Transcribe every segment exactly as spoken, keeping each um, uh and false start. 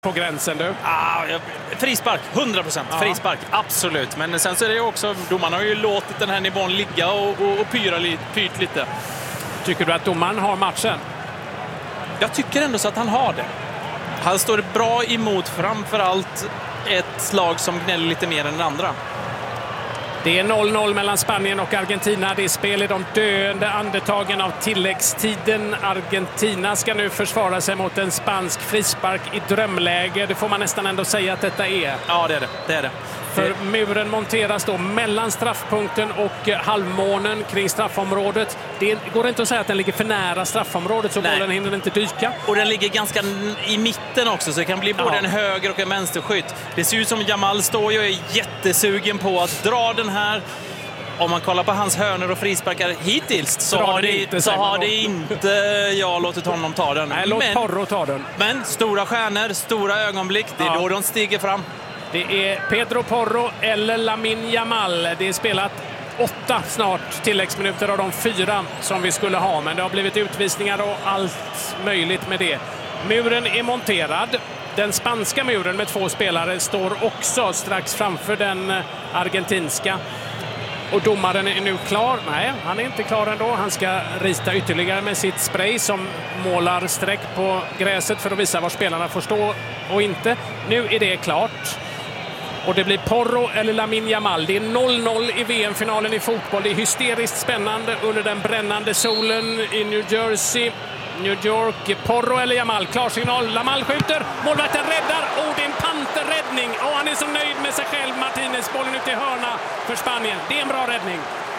på gränsen du? Ah, frispark, hundra procent ja. Frispark, absolut. Men sen så är det ju också, domaren har ju låtit den här nivån ligga och, och, och pyra lite, pyrt lite. Tycker du att domaren har matchen? Jag tycker ändå så att han har det. Han står bra emot framförallt ett lag som gnäller lite mer än den andra. Det är noll noll mellan Spanien och Argentina. Det är spel i de döende andetagen av tilläggstiden. Argentina ska nu försvara sig mot en spansk frispark i drömläge. Det får man nästan ändå säga att detta är. Ja, det är det. Det är det. För muren monteras då mellan straffpunkten och halvmånen kring straffområdet. Det går inte att säga att den ligger för nära straffområdet så bollen hinner inte dyka. Och den ligger ganska i mitten också så det kan bli både ja. en höger och en vänsterskytt. Det ser ut som Jamal står ju och är jättesugen på att dra den här. Om man kollar på hans hörnor och frisparkar hittills så Dra har, det, inte, så har det inte jag låtit honom ta den. Nej, låt Porro ta den. Men stora stjärnor, stora ögonblick, det är ja. då de stiger fram. Det är Pedro Porro eller Lamine Yamal. Det är spelat åtta snart tilläggsminuter av de fyra som vi skulle ha. Men det har blivit utvisningar och allt möjligt med det. Muren är monterad. Den spanska muren med två spelare står också strax framför den argentinska. Och domaren är nu klar. Nej, han är inte klar ändå. Han ska rita ytterligare med sitt spray som målar streck på gräset för att visa var spelarna får stå och inte. Nu är det klart. Och det blir Porro eller Lamine Yamal. Det är noll noll i V M-finalen i fotboll. Det är hysteriskt spännande under den brännande solen i New Jersey. New York, Porro eller Yamal. Klarsignal, Yamal skjuter. Målvakten räddar. Och det är en panterräddning. Och han är så nöjd med sig själv. Martinez, bollen ut i hörna för Spanien. Det är en bra räddning.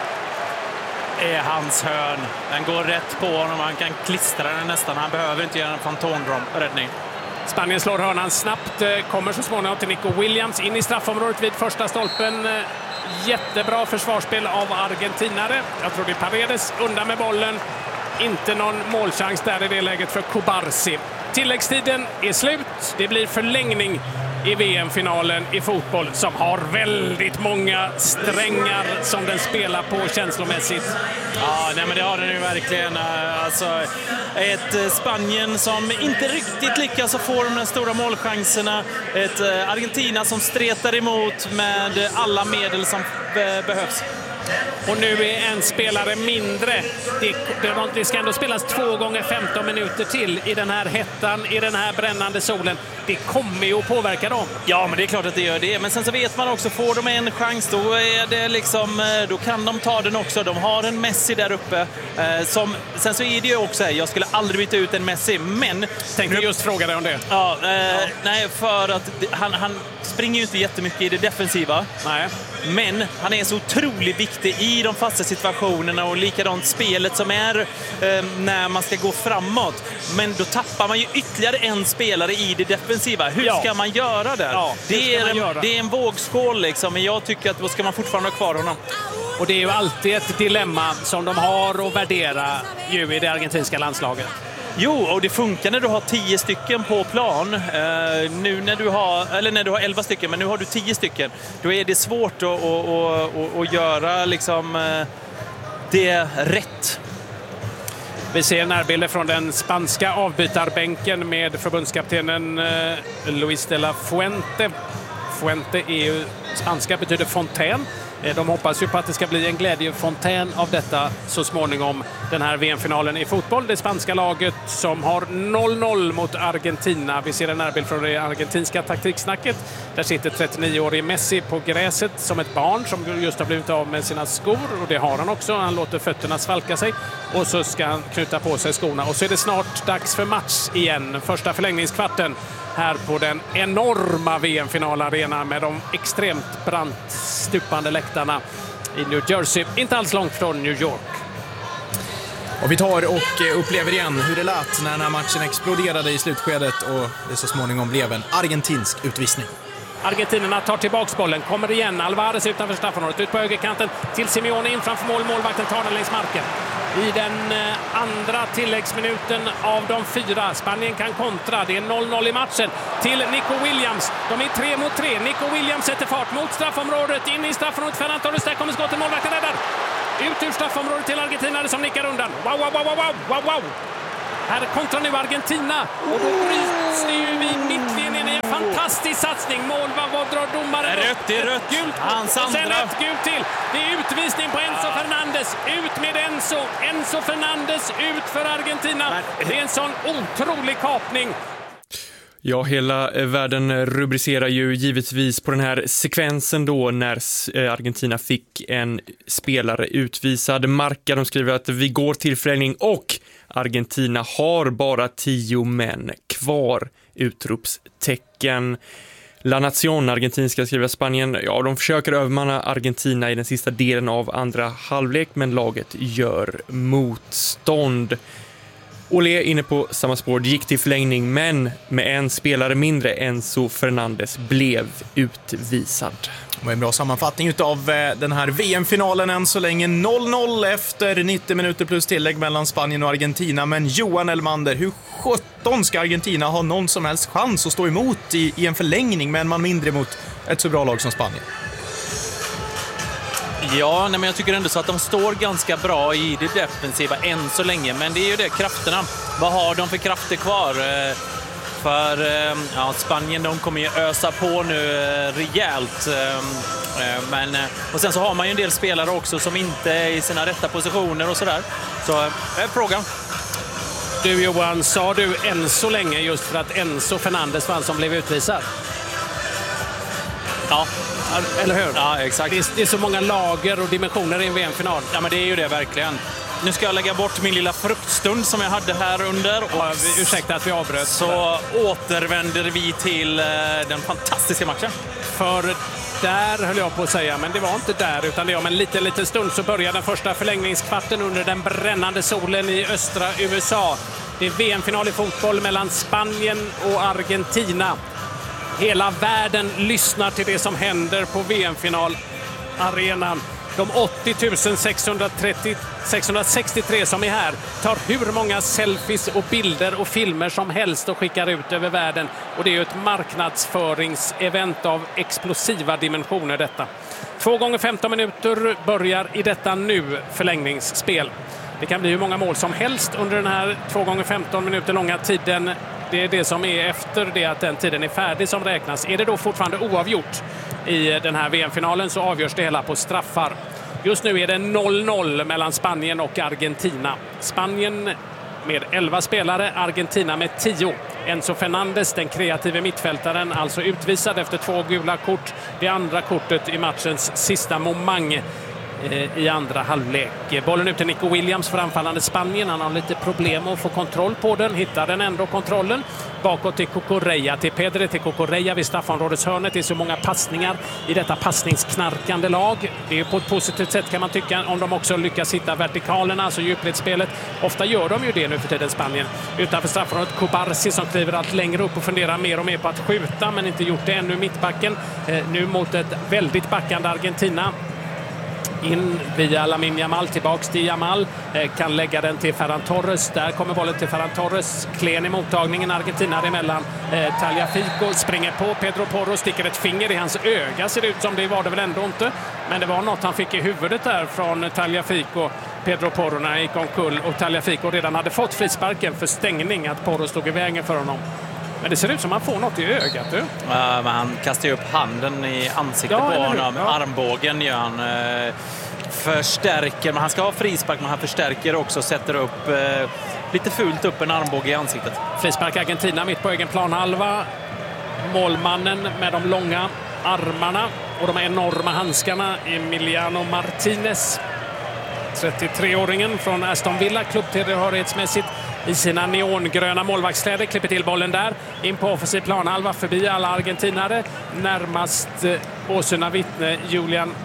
Det är hans hörn. Den går rätt på honom. Han kan klistra den nästan. Han behöver inte göra en fantomräddning. Spanien slår hörnan snabbt, kommer så småningom till Nico Williams in i straffområdet vid första stolpen. Jättebra försvarsspel av argentinare. Jag tror det är Paredes undan med bollen. Inte någon målchans där i det läget för Kubarsi. Tilläggstiden är slut. Det blir förlängning i V M-finalen i fotboll som har väldigt många strängar som den spelar på känslomässigt. Ja, nej, men det har den ju verkligen. Alltså, ett Spanien som inte riktigt lyckas att få de stora målchanserna. Ett Argentina som stretar emot med alla medel som behövs. Och nu är en spelare mindre. Det, det ska ändå spelas två gånger femton minuter till i den här hettan, i den här brännande solen. Det kommer ju att påverka dem. Ja, men det är klart att det gör det. Men sen så vet man också, får de en chans då, är det liksom, då kan de ta den också. De har en Messi där uppe. Eh, som, sen så är det ju också, jag skulle aldrig byta ut en Messi, men... Tänkte just fråga dig om det. Ja, eh, ja. Nej, för att han, han springer ju inte jättemycket i det defensiva. Nej. Men han är så otroligt viktig i de fasta situationerna och likadant spelet som är eh, när man ska gå framåt. Men då tappar man ju ytterligare en spelare i det defensiva. Hur ja. ska man göra där? Ja, det, är en, göra? det är en vågskål liksom, men jag tycker att då ska man fortfarande ha kvar honom. Och det är ju alltid ett dilemma som de har att värdera ju i det argentinska landslaget. Jo, och det funkar när du har tio stycken på plan. Uh, nu när du har, eller när du har elva stycken, men nu har du tio stycken. Då är det svårt att, att, att, att göra liksom, uh, det rätt. Vi ser närbilder från den spanska avbytarbänken med förbundskaptenen uh, Luis de la Fuente. Fuente är ju, spanska betyder fontän. De hoppas ju på att det ska bli en glädjefontän av detta så småningom, den här V M-finalen i fotboll. Det spanska laget som har noll noll mot Argentina. Vi ser en närbild från det argentinska taktiksnacket. Där sitter trettionio-årig Messi på gräset som ett barn som just har blivit av med sina skor. Och det har han också. Han låter fötterna svalka sig. Och så ska han knyta på sig skorna. Och så är det snart dags för match igen. Första förlängningskvarten här på den enorma V M-finalarenan med de extremt brant stupande läktarna i New Jersey. Inte alls långt från New York. Och vi tar och upplever igen hur det lät när den här matchen exploderade i slutskedet och det så småningom blev en argentinsk utvisning. Argentinerna tar tillbaks bollen, kommer igen. Alvarez utanför straffområdet, ut på högerkanten till Simeone, in framför mål. Målvakten tar den längs marken. I den andra tilläggsminuten av de fyra. Spanien kan kontra. Det är noll noll i matchen till Nico Williams. De är tre mot tre. Nico Williams sätter fart mot straffområdet. In i straffområdet. Ferran Torres, där kommer skotten. Målvakten räddar. Ut ur straffområdet till argentinare som nickar undan. Wow, wow, wow, wow, wow, wow. Här kontrar nu Argentina och då bryts det ju vid mittlinjen i en fantastisk satsning. Mål, vad drar domaren? Det är rött, det är rött. Gult. Hans och sen andra. ett gult till. Det är utvisning på Enzo ja. Fernandes. Ut med Enzo. Enzo Fernandes ut för Argentina. Det är en sån otrolig kapning. Ja, hela världen rubricerar ju givetvis på den här sekvensen då när Argentina fick en spelare utvisad. Marca, de skriver att vi går till förlängning och Argentina har bara tio män kvar. Utropstecken. La Nación, argentinska, skriver Spanien. Ja, de försöker övermanna Argentina i den sista delen av andra halvlek, men laget gör motstånd. Olé inne på samma spår, gick till förlängning, men med en spelare mindre, Enzo Fernandes, blev utvisad. Och en bra sammanfattning av den här V M-finalen än så länge. noll noll efter nittio minuter plus tillägg mellan Spanien och Argentina. Men Johan Elmander, hur sjutton ska Argentina ha någon som helst chans att stå emot i, i en förlängning med en man mindre mot ett så bra lag som Spanien? Ja, nej, men jag tycker ändå så att de står ganska bra i det defensiva än så länge. Men det är ju det, krafterna. Vad har de för krafter kvar? För ja, Spanien, de kommer ju ösa på nu rejält. Men, och sen så har man ju en del spelare också som inte är i sina rätta positioner och sådär. Så är frågan. Du Johan, sa du än så länge just för att Enzo Fernandes var han som blev utvisad? Ja. Eller hur? Ja, exakt. Det är, det är så många lager och dimensioner i en V M-final. Ja, men det är ju det verkligen. Nu ska jag lägga bort min lilla fruktstund som jag hade här under. Och ja, ursäkta att vi avbröt. Så återvänder vi till den fantastiska matchen. För där höll jag på att säga, men det var inte där, utan det är om en liten, liten stund så börjar den första förlängningskvarten under den brännande solen i östra U S A. Det är V M-final i fotboll mellan Spanien och Argentina. Hela världen lyssnar till det som händer på V M-finalarenan. De åttio tusen sexhundrasextiotre som är här tar hur många selfies och bilder och filmer som helst och skickar ut över världen. Och det är ju ett marknadsföringsevent av explosiva dimensioner detta. Två gånger femton minuter börjar i detta nu förlängningsspel. Det kan bli hur många mål som helst under den här två gånger femton minuter långa tiden. Det är det som är efter det att den tiden är färdig som räknas. Är det då fortfarande oavgjort i den här V M-finalen så avgörs det hela på straffar. Just nu är det noll noll mellan Spanien och Argentina. Spanien med elva spelare, Argentina med tio. Enzo Fernandes, den kreativa mittfältaren, alltså utvisad efter två gula kort. Det andra kortet i matchens sista moment i andra halvlek. Bollen ut till Nico Williams för anfallande Spanien. Han har lite problem att få kontroll på den. Hittar den ändå kontrollen. Bakåt till Cucurella, till Pedre, till Cucurella vid straffområdeshörnet. Det är så många passningar i detta passningsknarkande lag. Det är på ett positivt sätt kan man tycka om de också lyckas hitta vertikalerna, alltså djupledsspelet. Ofta gör de ju det nu för tiden Spanien. Utanför straffområdet Cubarsi som kliver allt längre upp och funderar mer och mer på att skjuta men inte gjort det ännu mittbacken. Eh, nu mot ett väldigt backande Argentina. In via Lamine Yamal, tillbaks till Yamal, eh, kan lägga den till Ferran Torres. Där kommer bollen till Ferran Torres, klen i mottagningen, Argentina emellan. eh, Tagliafico springer på Pedro Porro, sticker ett finger i hans öga, ser det ut som. Det var det väl ändå inte, men det var något han fick i huvudet där från Tagliafico, Pedro Porro, när han gick omkull, och Tagliafico redan hade fått frisparken för stängning, att Porro stod i vägen för honom. Men det ser ut som att han får något i ögat. Du. Uh, men han kastar ju upp handen i ansiktet ja, på honom. Ja. Armbågen gör han. Uh, förstärker, men han ska ha frispark, men han förstärker också och sätter upp uh, lite fult upp en armbåge i ansiktet. Frispark Argentina mitt på egen planhalva. Målmannen med de långa armarna och de enorma handskarna, Emiliano Martinez. trettiotre-åringen från Aston Villa, klubbtillhörighetsmässigt i sina neongröna målvaktskläder, klipper till bollen där, in på offensiv planhalva, förbi alla argentinare, närmast eh, åsyna vittne Julian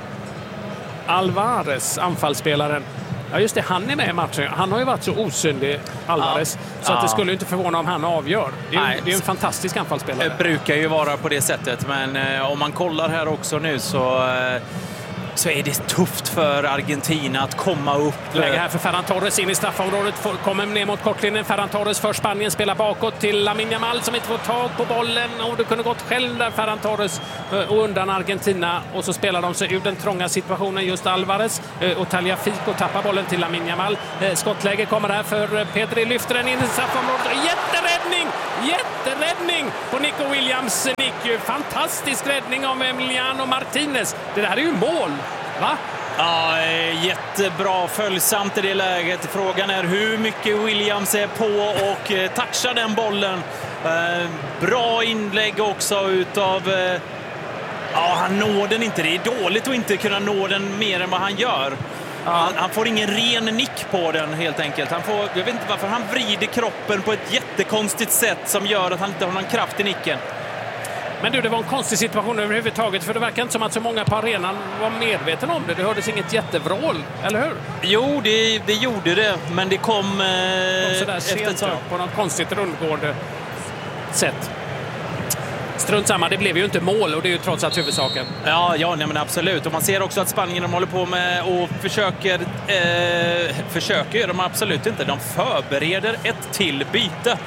Alvarez, anfallsspelaren. Ja just det, han är med i matchen. Han har ju varit så osynlig, Alvarez, ja. Så att det skulle inte förvåna om han avgör. Det är, Nej, det är en fantastisk anfallsspelare. Det brukar ju vara på det sättet, men eh, om man kollar här också nu så... Eh, så är det tufft för Argentina att komma upp. Läge här för Ferran Torres in i straffområdet, kommer ner mot kortlinjen. Ferran Torres för Spanien, spelar bakåt till Lamine Yamal som inte får tag på bollen, och det kunde gått själv där Ferran Torres och undan Argentina, och så spelar de sig ur den trånga situationen just Alvarez, och Tagliafico tappar bollen till Lamine Yamal. Skottläge kommer här för Pedri, lyfter den in i straffområdet. Jätteräddning! Jätteräddning på Nico Williams. Nick, fantastisk räddning av Emiliano Martinez. Det där är ju mål, va? Ja, jättebra, följsamt i det läget. Frågan är hur mycket Williams är på och touchar den bollen. Bra inlägg också utav... Ja, han når den inte. Det är dåligt att inte kunna nå den mer än vad han gör. Han, han får ingen ren nick på den helt enkelt. Han får, jag vet inte varför, han vrider kroppen på ett jättekonstigt sätt som gör att han inte har någon kraft i nicken. Men du, det var en konstig situation överhuvudtaget, för det verkar inte som att så många på arenan var medvetna om det. Det hördes inget jättevrål, eller hur? Jo, det, det gjorde det, men det kom, eh, kom sådär efter ett tag. På något konstigt rundgående sätt. Strunt samma, det blev ju inte mål, och det är ju trots allt huvudsaken. Ja, ja nej, men absolut. Och man ser också att Spanien de håller på med och försöker, eh, försöker de absolut inte. De förbereder ett till byte.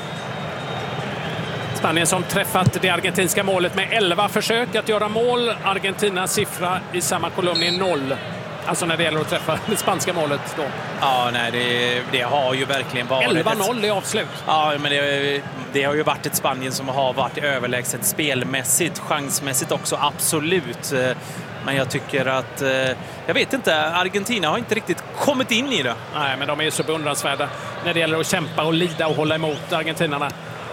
Spanien som träffat det argentinska målet med elva försök att göra mål. Argentinas siffra i samma kolumn är noll. Alltså när det gäller att träffa det spanska målet då. Ja, nej, det, det har ju verkligen varit... elva noll i avslut. Ja, men det, det har ju varit ett Spanien som har varit överlägset spelmässigt, chansmässigt också, absolut. Men jag tycker att... Jag vet inte, Argentina har inte riktigt kommit in i det. Nej, men de är så beundransvärda när det gäller att kämpa och lida och hålla emot argentinarna.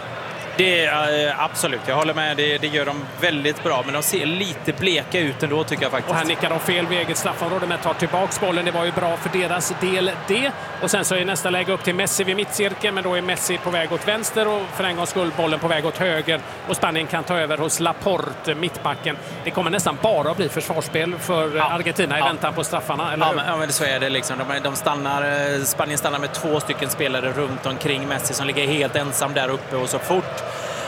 Det är äh, absolut, jag håller med. Det, det gör de väldigt bra, men de ser lite bleka ut ändå, tycker jag faktiskt. Och här nickar de fel vid eget straffområde, men tar tillbaks bollen. Det var ju bra för deras del det. Och sen så är nästa läge upp till Messi vid mittcirkeln, men då är Messi på väg åt vänster och för en gångs skull bollen på väg åt höger. Och Spanien kan ta över hos Laporte, mittbacken. Det kommer nästan bara att bli försvarsspel för ja. Argentina i ja. väntan på straffarna, eller ja, hur? men, ja, men så är det liksom. De, de stannar, Spanien stannar med två stycken spelare runt omkring Messi som ligger helt ensam där uppe, och så fort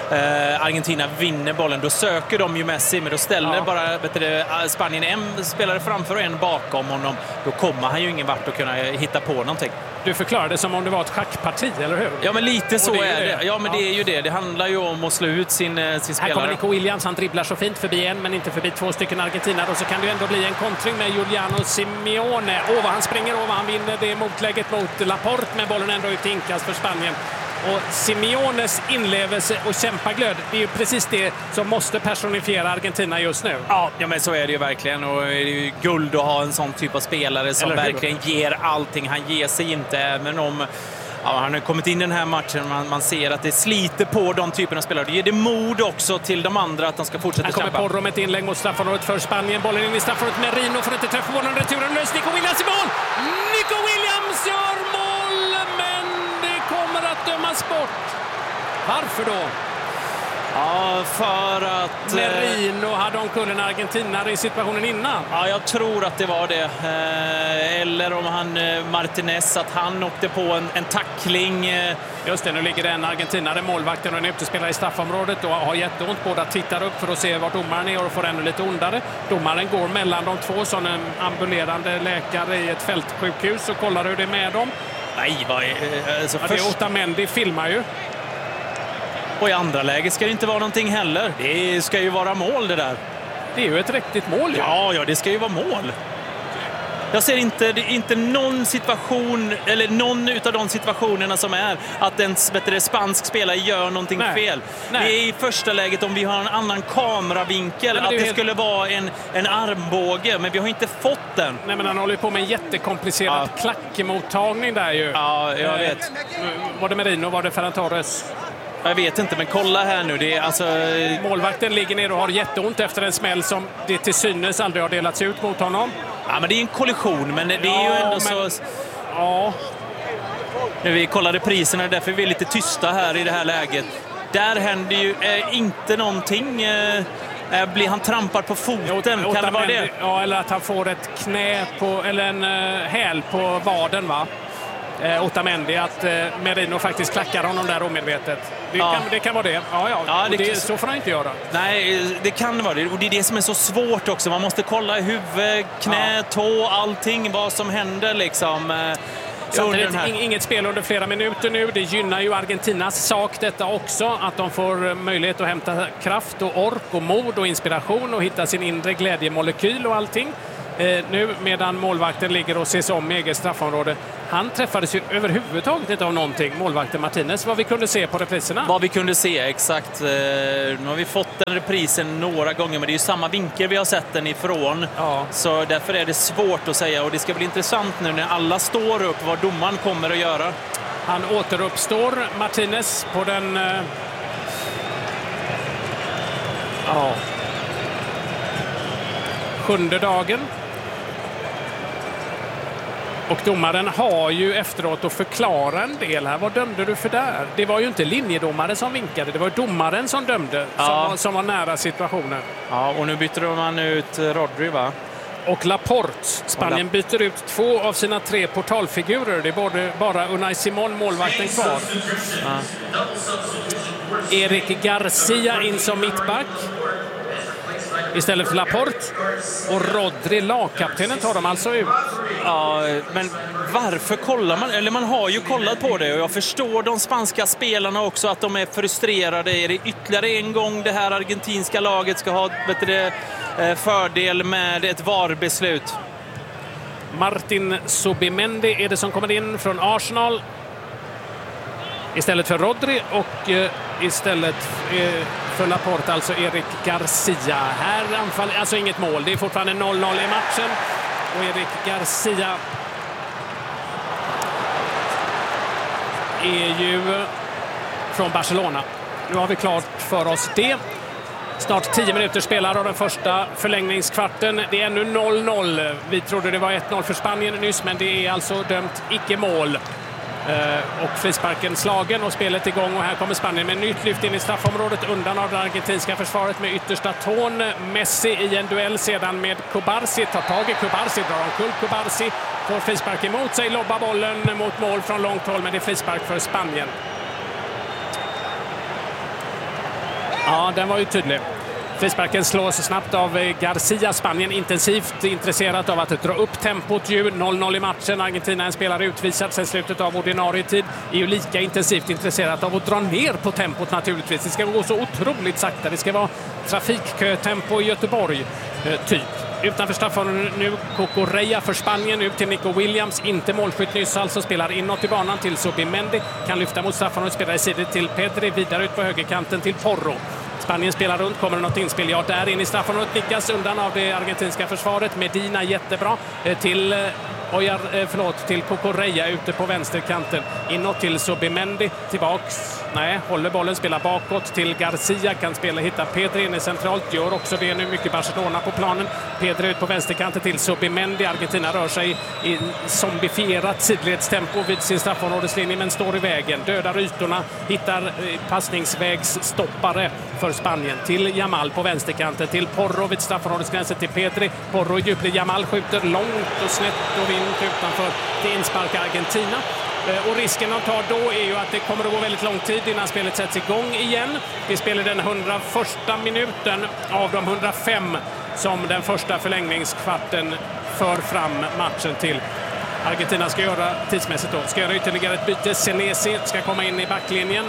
Uh, Argentina vinner bollen, då söker de ju Messi, men då ställer ja. bara vet du, Spanien en spelare framför och en bakom honom. Då kommer han ju ingen vart att kunna hitta på någonting. Du förklarade det som om det var ett schackparti, eller hur? Ja, men lite så det är, är det. det. Ja, men ja. det är ju det. Det handlar ju om att slå ut sin, sin spelare. Här kommer Nico Williams, han dribblar så fint förbi en, men inte förbi två stycken Argentina. Och så kan det ju ändå bli en kontring med Giuliano Simeone. Åh, vad han springer över, han vinner det motlägget mot Laporte, med bollen ändå ut inkast för Spanien. Och Simeones inlevelse och kämpaglöd, det är ju precis det som måste personifiera Argentina just nu. Ja, ja men så är det ju verkligen. Och det är ju guld att ha en sån typ av spelare som verkligen ger allting. Han ger sig inte, även om ja, han har kommit in i den här matchen. Man, man ser att det sliter på de typerna av spelare. Det ger det mod också till de andra att de ska fortsätta kämpa. Här kommer Porro med ett inlägg mot straffområdet för Spanien. Bollen in i straffområdet. Merino får inte träffa bollen. Returen lös. Nico Williams i mål! Nico Williams gör mål, men det kommer att dömas bort. Varför då? Ja, för att... Merino hade omkullen Argentina i situationen innan. Ja, jag tror att det var det. Eller om han, Martinez, att han åkte på en, en tackling. Just det, nu ligger det en argentinare, målvakten och en utespelare i straffområdet och har jätteont. Båda tittar upp för att se var domaren är och får ännu lite ondare. Domaren går mellan de två som en ambulerande läkare i ett fältsjukhus och kollar hur det är med dem. Nej, vad är... Alltså, ja, först... det är Otamendi filmar ju. Och i andra läge ska det inte vara någonting heller. Det ska ju vara mål det där. Det är ju ett riktigt mål. Ja, ja, ja det ska ju vara mål. Jag ser inte, det är inte någon situation, eller någon utav de situationerna som är att en bättre spansk spelare gör någonting Nej. fel. Nej. Det är i första läget om vi har en annan kameravinkel, Nej, att det, det helt... skulle vara en, en armbåge, men vi har inte fått den. Nej, men han håller på med en jättekomplicerad ja. klackmottagning där ju. Ja, jag vet. Eh, var det Merino, var det Ferran Torres? Jag vet inte, men kolla här nu. Det är alltså... Målvakten ligger ner och har jätteont efter en smäll som det till synes aldrig har delats ut mot honom. Ja, men det är en kollision, men det är ja, ju ändå men... så... Ja. Nu vi kollar repriserna, därför är vi lite tysta här i det här läget. Där händer ju eh, inte någonting. Eh, blir han trampad på foten? Jo, kan det vara det? Ja, eller att han får ett knä på, eller en uh, häl på vaden, va? eh, Otamendi att eh, Merino faktiskt klackar honom där omedvetet. Det, Ja. kan, det kan vara det. Ja, ja. Ja, Och det- det, så får han inte göra. Nej, det kan vara det. Och det är det som är så svårt också. Man måste kolla huvud, knä, tå, allting, vad som händer liksom. eh, under Samtidigt, den här. ing- inget spel under flera minuter nu. Det gynnar ju Argentinas sak detta också. Att de får möjlighet att hämta kraft och ork och mod och inspiration och hitta sin inre glädjemolekyl och allting. Eh, nu medan målvakten ligger och ses om i eget straffområde. Han träffades ju överhuvudtaget inte av någonting, målvakten Martinez, vad vi kunde se på repriserna. Vad vi kunde se, exakt. Eh, Nu har vi fått den reprisen några gånger, men det är ju samma vinkel vi har sett den ifrån. Ja. Så därför är det svårt att säga. Och det ska bli intressant nu när alla står upp vad domaren kommer att göra. Han återuppstår, Martinez, på den... Eh... Ja. Sjunde dagen. Och domaren har ju efteråt att förklara en del här. Vad dömde du för där? Det var ju inte linjedomare som vinkade. Det var domaren som dömde, Ja. som, var, som var nära situationen. Ja, och nu byter man ut Rodri, va? Och Laporte. Spanien byter ut två av sina tre portalfigurer. Det är både, bara Unai Simon, målvakten, kvar. Eric Garcia in som mittback istället för Laporte. Och Rodri, lagkaptenen, tar de alltså ut. Ja, men varför kollar man? Eller man har ju kollat på det och jag förstår de spanska spelarna också att de är frustrerade. Är det ytterligare en gång det här argentinska laget ska ha vet du, fördel med ett V A R-beslut? Martin Zubimendi är det som kommer in från Arsenal istället för Rodri, och eh, istället eh, för Laporte alltså Eric Garcia. Här anfall, alltså inget mål, det är fortfarande noll noll i matchen, och Eric Garcia är ju från Barcelona. Nu har vi klart för oss det. Snart tio minuter spelar av den första förlängningskvarten. Det är ännu noll noll. Vi trodde det var ett noll för Spanien nyss, men det är alltså dömt icke-mål. Eh, och frisparken slagen och spelet igång, och här kommer Spanien med nytt lyft in i straffområdet undan av det argentinska försvaret med yttersta tån. Messi i en duell sedan med Kubarsi, tar tag i Kubarsi, drar omkull Kubarsi, får frispark emot sig, lobbar bollen mot mål från långt håll, men det är frispark för Spanien. Ja, den var ju tydlig. Frisparken slås snabbt av Garcia. Spanien intensivt intresserat av att dra upp tempot. noll noll i matchen. Argentina, en spelare utvisad sedan slutet av ordinarie tid, är ju lika intensivt intresserat av att dra ner på tempot naturligtvis. Det ska gå så otroligt sakta. Det ska vara trafikkötempo i Göteborg, typ. Utanför straffområdet nu Cucurella för Spanien, ut till Nico Williams, inte målskytt nyss, alltså spelar inåt i banan till Zubimendi, kan lyfta mot straffområdet, spelar i sidor till Pedri, vidare ut på högerkanten till Porro. Spanien spelar runt, kommer det något inspel, ja, där in i straffområdet, nickas undan av det argentinska försvaret. Medina jättebra till Ojar, förlåt, till Cucurella ute på vänsterkanten, inåt till Zubimendi, tillbaks, nej, håller bollen, spelar bakåt till Garcia, kan spela, hitta Pedri inne centralt, gör också det nu, mycket Barcelona på planen. Pedri ut på vänsterkanten till Zubimendi. Argentina rör sig i zombifierat sidledstempo vid sin straffområdeslinje, men står i vägen, dödar ytorna, hittar passningsvägsstoppare för Spanien till Yamal på vänsterkanten, till Porro vid straffområdesgränsen, till Pedri, Porro djupled, Yamal skjuter långt och snett och vind utanför, till insparkar Argentina. Och risken de tar då är ju att det kommer att gå väldigt lång tid innan spelet sätts igång igen. Vi spelar den hundraförsta minuten av de hundrafem som den första förlängningskvarten för fram matchen till. Argentina ska göra tidsmässigt då, ska göra ytterligare ett byte. Senesi ska komma in i backlinjen.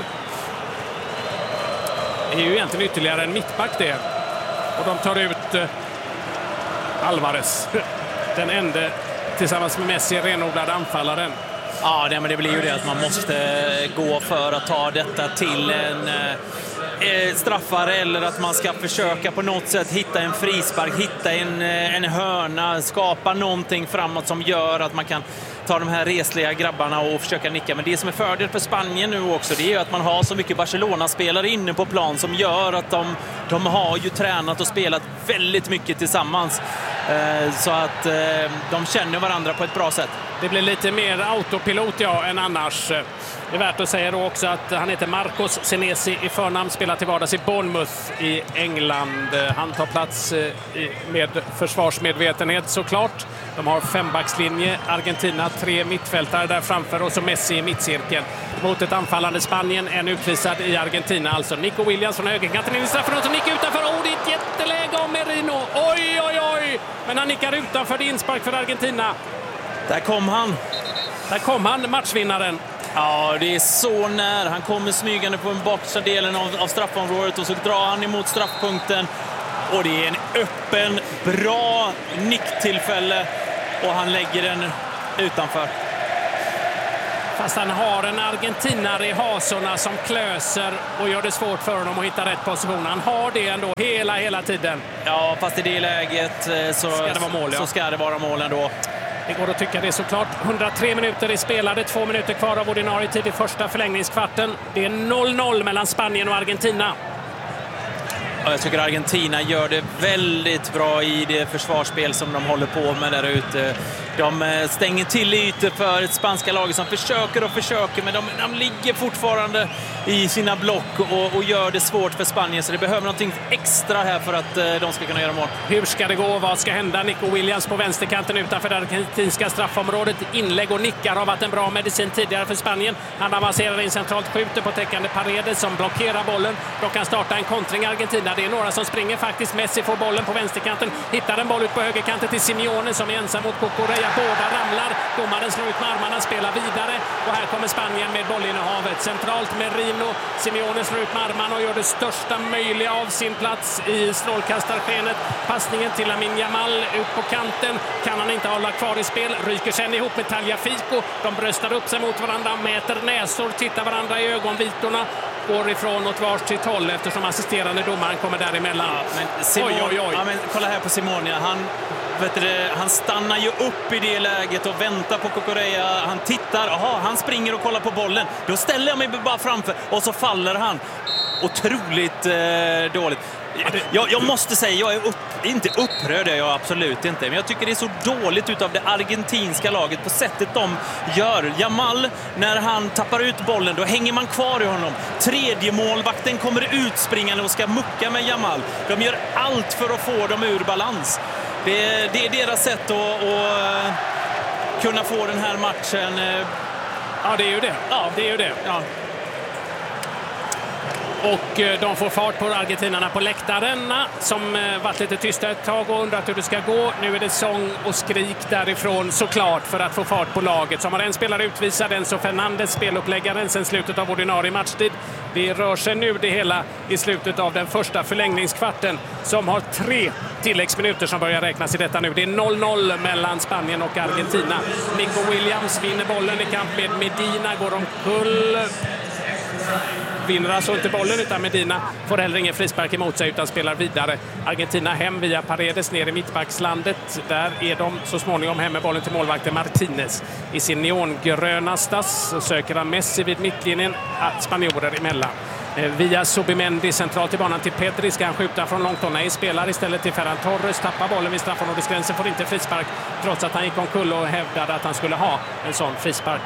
Det är ju egentligen ytterligare en mittback det. Och de tar ut eh, Alvarez, den enda tillsammans med Messi renodlade anfallaren. Ja, det, men det blir ju det att man måste gå för att ta detta till en eh, straffare, eller att man ska försöka på något sätt hitta en frispark, hitta en, en hörna, skapa någonting framåt som gör att man kan ta de här resliga grabbarna och försöka nicka. Men det som är fördel för Spanien nu också, det är ju att man har så mycket Barcelona-spelare inne på plan som gör att de, de har ju tränat och spelat väldigt mycket tillsammans. Så att de känner varandra på ett bra sätt. Det blir lite mer autopilot ja, än annars. Det är värt att säga då också att han heter Marcos Senesi i förnamn, spelar till vardags i Bournemouth i England. Han tar plats med försvarsmedvetenhet såklart. De har fembackslinje, Argentina, tre mittfältare där framför och så Messi i mittcirkeln. Mot ett anfallande Spanien, en utvisad i Argentina. Alltså Nico Williams från högerkanten in i straffområdet och nickar utanför. Oh, det är ett jätteläge av Merino. Oj, oj, oj! Men han nickar utanför, det inspark för Argentina. Där kom han. Där kom han, matchvinnaren. Ja, det är så när. Han kommer smygande på den bakre delen av, av straffområdet och så drar han emot straffpunkten. Och det är en öppen, bra nicktillfälle och han lägger den utanför. Fast han har en argentinare i hasorna som klöser och gör det svårt för honom att hitta rätt position. Han har det ändå hela, hela tiden. Ja, fast i det läget så ska det vara mål, ja. så ska det vara mål ändå. Det går att tycka det såklart. hundratre minuter är spelade, två minuter kvar av ordinarie tid i första förlängningskvarten. Det är noll noll mellan Spanien och Argentina. Ja, jag tycker Argentina gör det väldigt bra i det försvarsspel som de håller på med där ute. De stänger till ytor för ett spanska lag som försöker och försöker, men de, de ligger fortfarande i sina block och, och gör det svårt för Spanien. Så det behöver någonting extra här för att de ska kunna göra mål. Hur ska det gå? Vad ska hända? Nico Williams på vänsterkanten utanför det argentinska straffområdet. Inlägg och nickar har varit en bra medicin tidigare för Spanien. Han avancerar in centralt, skjuter på täckande Paredes som blockerar bollen. Då kan starta en kontring Argentina. Det är några som springer faktiskt. Messi får bollen på vänsterkanten. Hittar en boll ut på högerkanten till Simeone som är ensam mot Cucurella. Båda ramlar. Domaren slår ut med armarna, spelar vidare. Och här kommer Spanien med bollinnehavet. Centralt Merino. Simeone slår ut med armarna och gör det största möjliga av sin plats i strålkastarskenet. Passningen till Lamine Yamal ut på kanten. Kan han inte hålla kvar i spel. Ryker sen ihop med Tagliafico. De bröstar upp sig mot varandra, mäter näsor, tittar varandra i ögonvitorna. Går ifrån åt vars sitt håll eftersom assisterande domaren kommer däremellan. Ja, men Simone, oj, oj, oj. Ja, men kolla här på Simone. Han, vet du, han stannar ju upp i det läget och väntar på Cucurella. Han tittar, aha, han springer och kollar på bollen. Då ställer jag mig bara framför och så faller han. Otroligt eh, dåligt. Jag, jag måste säga, jag är upp, inte upprörd, jag är absolut inte. Men jag tycker det är så dåligt utav det argentinska laget på sättet de gör. Jamal, när han tappar ut bollen, då hänger man kvar i honom. Tredje målvakten kommer utspringande och ska mucka med Jamal. De gör allt för att få dem ur balans. Det, det är deras sätt att, att kunna få den här matchen. Ja, det är ju det. Ja, det är ju det. Ja. Och de får fart på argentinarna på läktarna som varit lite tysta ett tag och undrat hur det ska gå. Nu är det sång och skrik därifrån såklart för att få fart på laget. Som har en spelare utvisad, Enzo Fernandez, speluppläggaren sen slutet av ordinarie matchtid. Det rör sig nu det hela i slutet av den första förlängningskvarten som har tre tilläggsminuter som börjar räknas i detta nu. Det är noll noll mellan Spanien och Argentina. Nico Williams vinner bollen i kamp med Medina, går omkull. Vinner alltså inte bollen utan Medina får heller ingen frispark emot sig utan spelar vidare. Argentina hem via Paredes ner i mittbackslandet. Där är de så småningom hem med bollen till målvakten Martinez. I sin neongröna stass så söker han Messi vid mittlinjen, spanjorer emellan. Via Subimendi centralt i banan till Pedri ska han skjuta från långt och nej, spelar istället till Ferran Torres, tappar bollen vid straffområdesgränsen, får inte frispark trots att han gick omkull och hävdade att han skulle ha en sån frispark.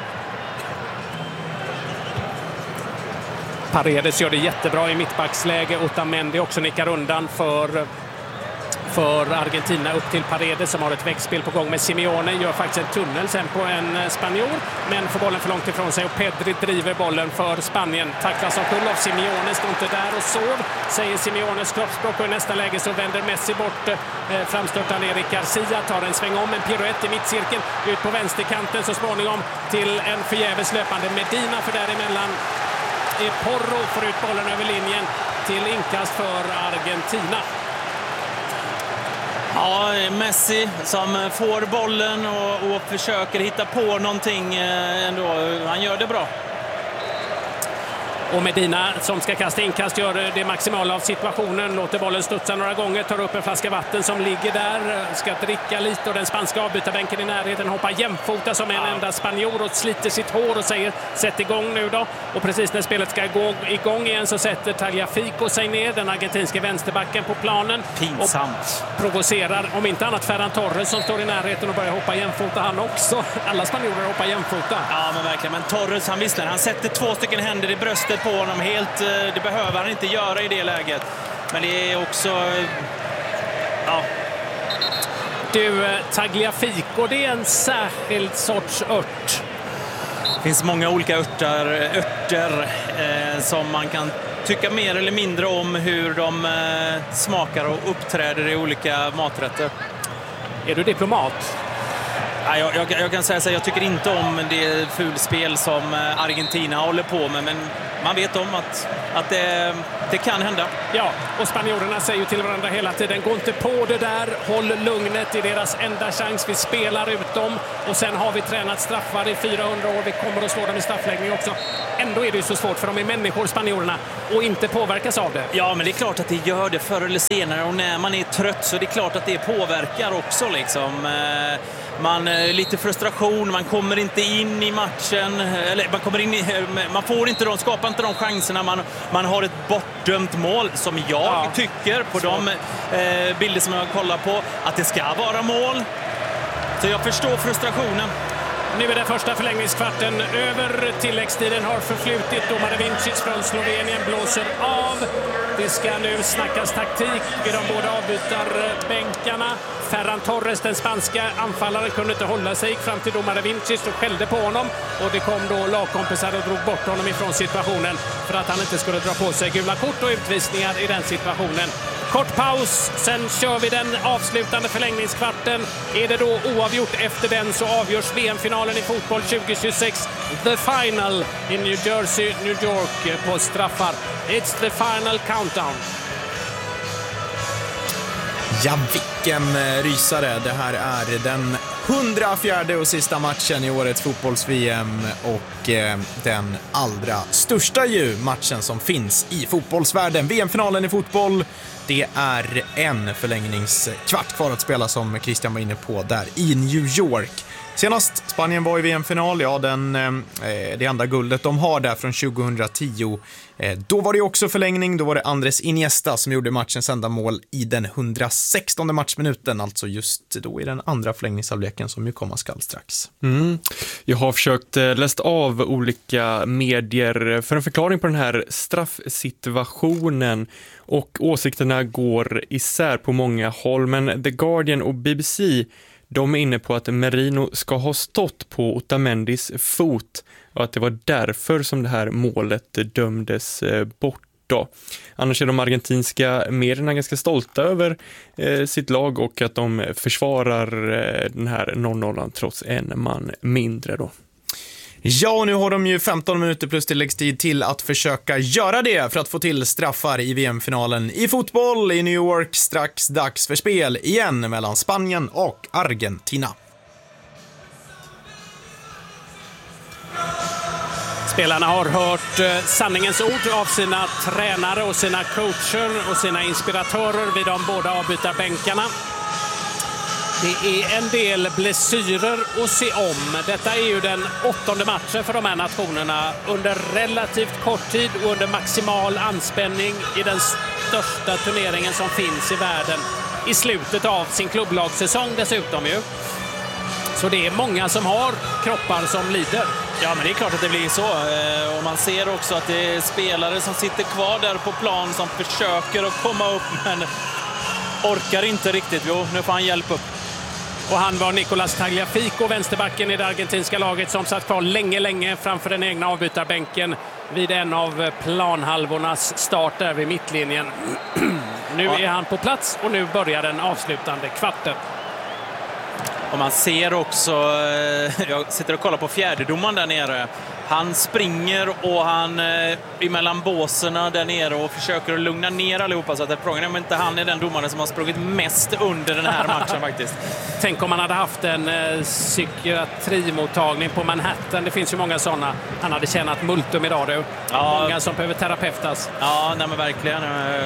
Paredes gör det jättebra i mittbacksläge. Otamendi också nickar undan för, för Argentina upp till Paredes som har ett växtspel på gång med Simeone. Gör faktiskt en tunnel sen på en spanjor men får bollen för långt ifrån sig och Pedri driver bollen för Spanien. Tacklas av Kull av Simeone, står inte där och sov, säger Simeones kroppsspråk och i nästa läge så vänder Messi bort eh, framstörtande Eric Garcia, tar en sväng om en piruett i mittcirkeln ut på vänsterkanten så småningom till en förgäves löpande Medina för däremellan Porro får ut bollen över linjen till inkast för Argentina. Ja, Messi som får bollen och, och försöker hitta på någonting ändå. Han gör det bra. Och Medina som ska kasta inkast gör det maximala av situationen, låter bollen studsa några gånger, tar upp en flaska vatten som ligger där, ska dricka lite och den spanska avbytarbänken i närheten hoppar jämfota som en ja. enda spanjor och sliter sitt hår och säger sätt igång nu då. Och precis när spelet ska gå igång igen så sätter Tagliafico sig ner, den argentinska vänsterbacken på planen. Pinsamt. Och provocerar om inte annat Ferran Torres som står i närheten och börjar hoppa jämfota han också. Alla spanjorer hoppar jämfota. Ja men verkligen, men Torres han visslar, han sätter två stycken händer i bröstet på honom helt, det behöver han inte göra i det läget. Men det är också ja. Du, Tagliafico, det är en särskild sorts ört. Det finns många olika örter, örter eh, som man kan tycka mer eller mindre om hur de eh, smakar och uppträder i olika maträtter. Är du diplomat? Ja, jag, jag, jag kan säga så här, jag tycker inte om det fulspel som Argentina håller på med, men man vet om att, att det, det kan hända. Ja, och spanjorerna säger ju till varandra hela tiden, gå inte på det där, håll lugnet, i deras enda chans, vi spelar ut dem och sen har vi tränat straffar i fyrahundra år, vi kommer att slå dem i straffläggning också. Ändå är det ju så svårt för de är människor, spanjorerna, och inte påverkas av det. Ja, men det är klart att det gör det förr eller senare, och när man är trött så är det klart att det påverkar också liksom. Man lite frustration, man kommer inte in i matchen, eller man kommer in i, man får inte de, skapar inte de chanserna, man, man har ett bortdömt mål som jag ja. tycker på så. de eh, bilder som jag kollar på att det ska vara mål. Så jag förstår frustrationen. Nu är det första förlängningskvarten över, tilläggstiden har förflutit, domare Vinicius från Slovenien blåser av. Det ska nu snackas taktik vid de båda avbytarbänkarna. Ferran Torres, den spanska anfallaren, kunde inte hålla sig, gick fram till domare Vinicius och skällde på honom. Och det kom då lagkompisar och drog bort honom ifrån situationen för att han inte skulle dra på sig gula kort och utvisningar i den situationen. Kort paus, sen kör vi den avslutande förlängningskvarten. Är det då oavgjort efter den så avgörs V M-finalen i fotboll tjugo tjugosex. The final i New Jersey, New York på straffar. It's the final countdown. Ja, vilken rysare. Det här är den hundrafjärde och sista matchen i årets fotbolls-V M och eh, den allra största ju matchen som finns i fotbollsvärlden. V M-finalen i fotboll, det är en förlängningskvart kvar att spela som Christian var inne på där i New York. Senast Spanien var i V M-final, ja den, eh, det enda guldet de har där från tjugohundratio. Eh, då var det också förlängning, då var det Andres Iniesta som gjorde matchens enda mål i den hundrasextonde matchminuten, alltså just då i den andra förlängningshalvleken som ju komma skall strax. Mm. Jag har försökt eh, läst av olika medier för en förklaring på den här straffsituationen och åsikterna går isär på många håll, men The Guardian och B B C de är inne på att Merino ska ha stått på Otamendis fot och att det var därför som det här målet dömdes bort då. Annars är de argentinska medierna ganska stolta över eh, sitt lag och att de försvarar eh, den här noll noll trots en man mindre då. Ja, och nu har de ju femton minuter plus tilläggstid till att försöka göra det för att få till straffar i V M-finalen i fotboll i New York. Strax dags för spel igen mellan Spanien och Argentina. Spelarna har hört sanningens ord av sina tränare och sina coacher och sina inspiratörer vid de båda avbytarbänkarna. Det är en del blessyrer att se om. Detta är ju den åttonde matchen för de här nationerna under relativt kort tid och under maximal anspänning i den största turneringen som finns i världen. I slutet av sin klubblagssäsong dessutom ju. Så det är många som har kroppar som lider. Ja, men det är klart att det blir så. Och man ser också att det är spelare som sitter kvar där på plan som försöker att komma upp men orkar inte riktigt. Jo, nu får han hjälp upp. Och han var Nicolas Tagliafico, vänsterbacken i det argentinska laget som satt kvar länge, länge framför den egna avbytarbänken vid en av planhalvornas start där vid mittlinjen. Nu är han på plats och nu börjar den avslutande kvarten. Och man ser också, jag sitter och kollar på fjärdedomaren där nere. Han springer och han eh, emellan båserna där nere och försöker att lugna ner allihopa, så att det är frågan om inte han är den domaren som har sprungit mest under den här matchen faktiskt. Tänk om man hade haft en eh, psykiatrimottagning på Manhattan. Det finns ju många sådana. Han hade tjänat multum idag då. Ja. Många som behöver terapeutas. Ja, nej men verkligen.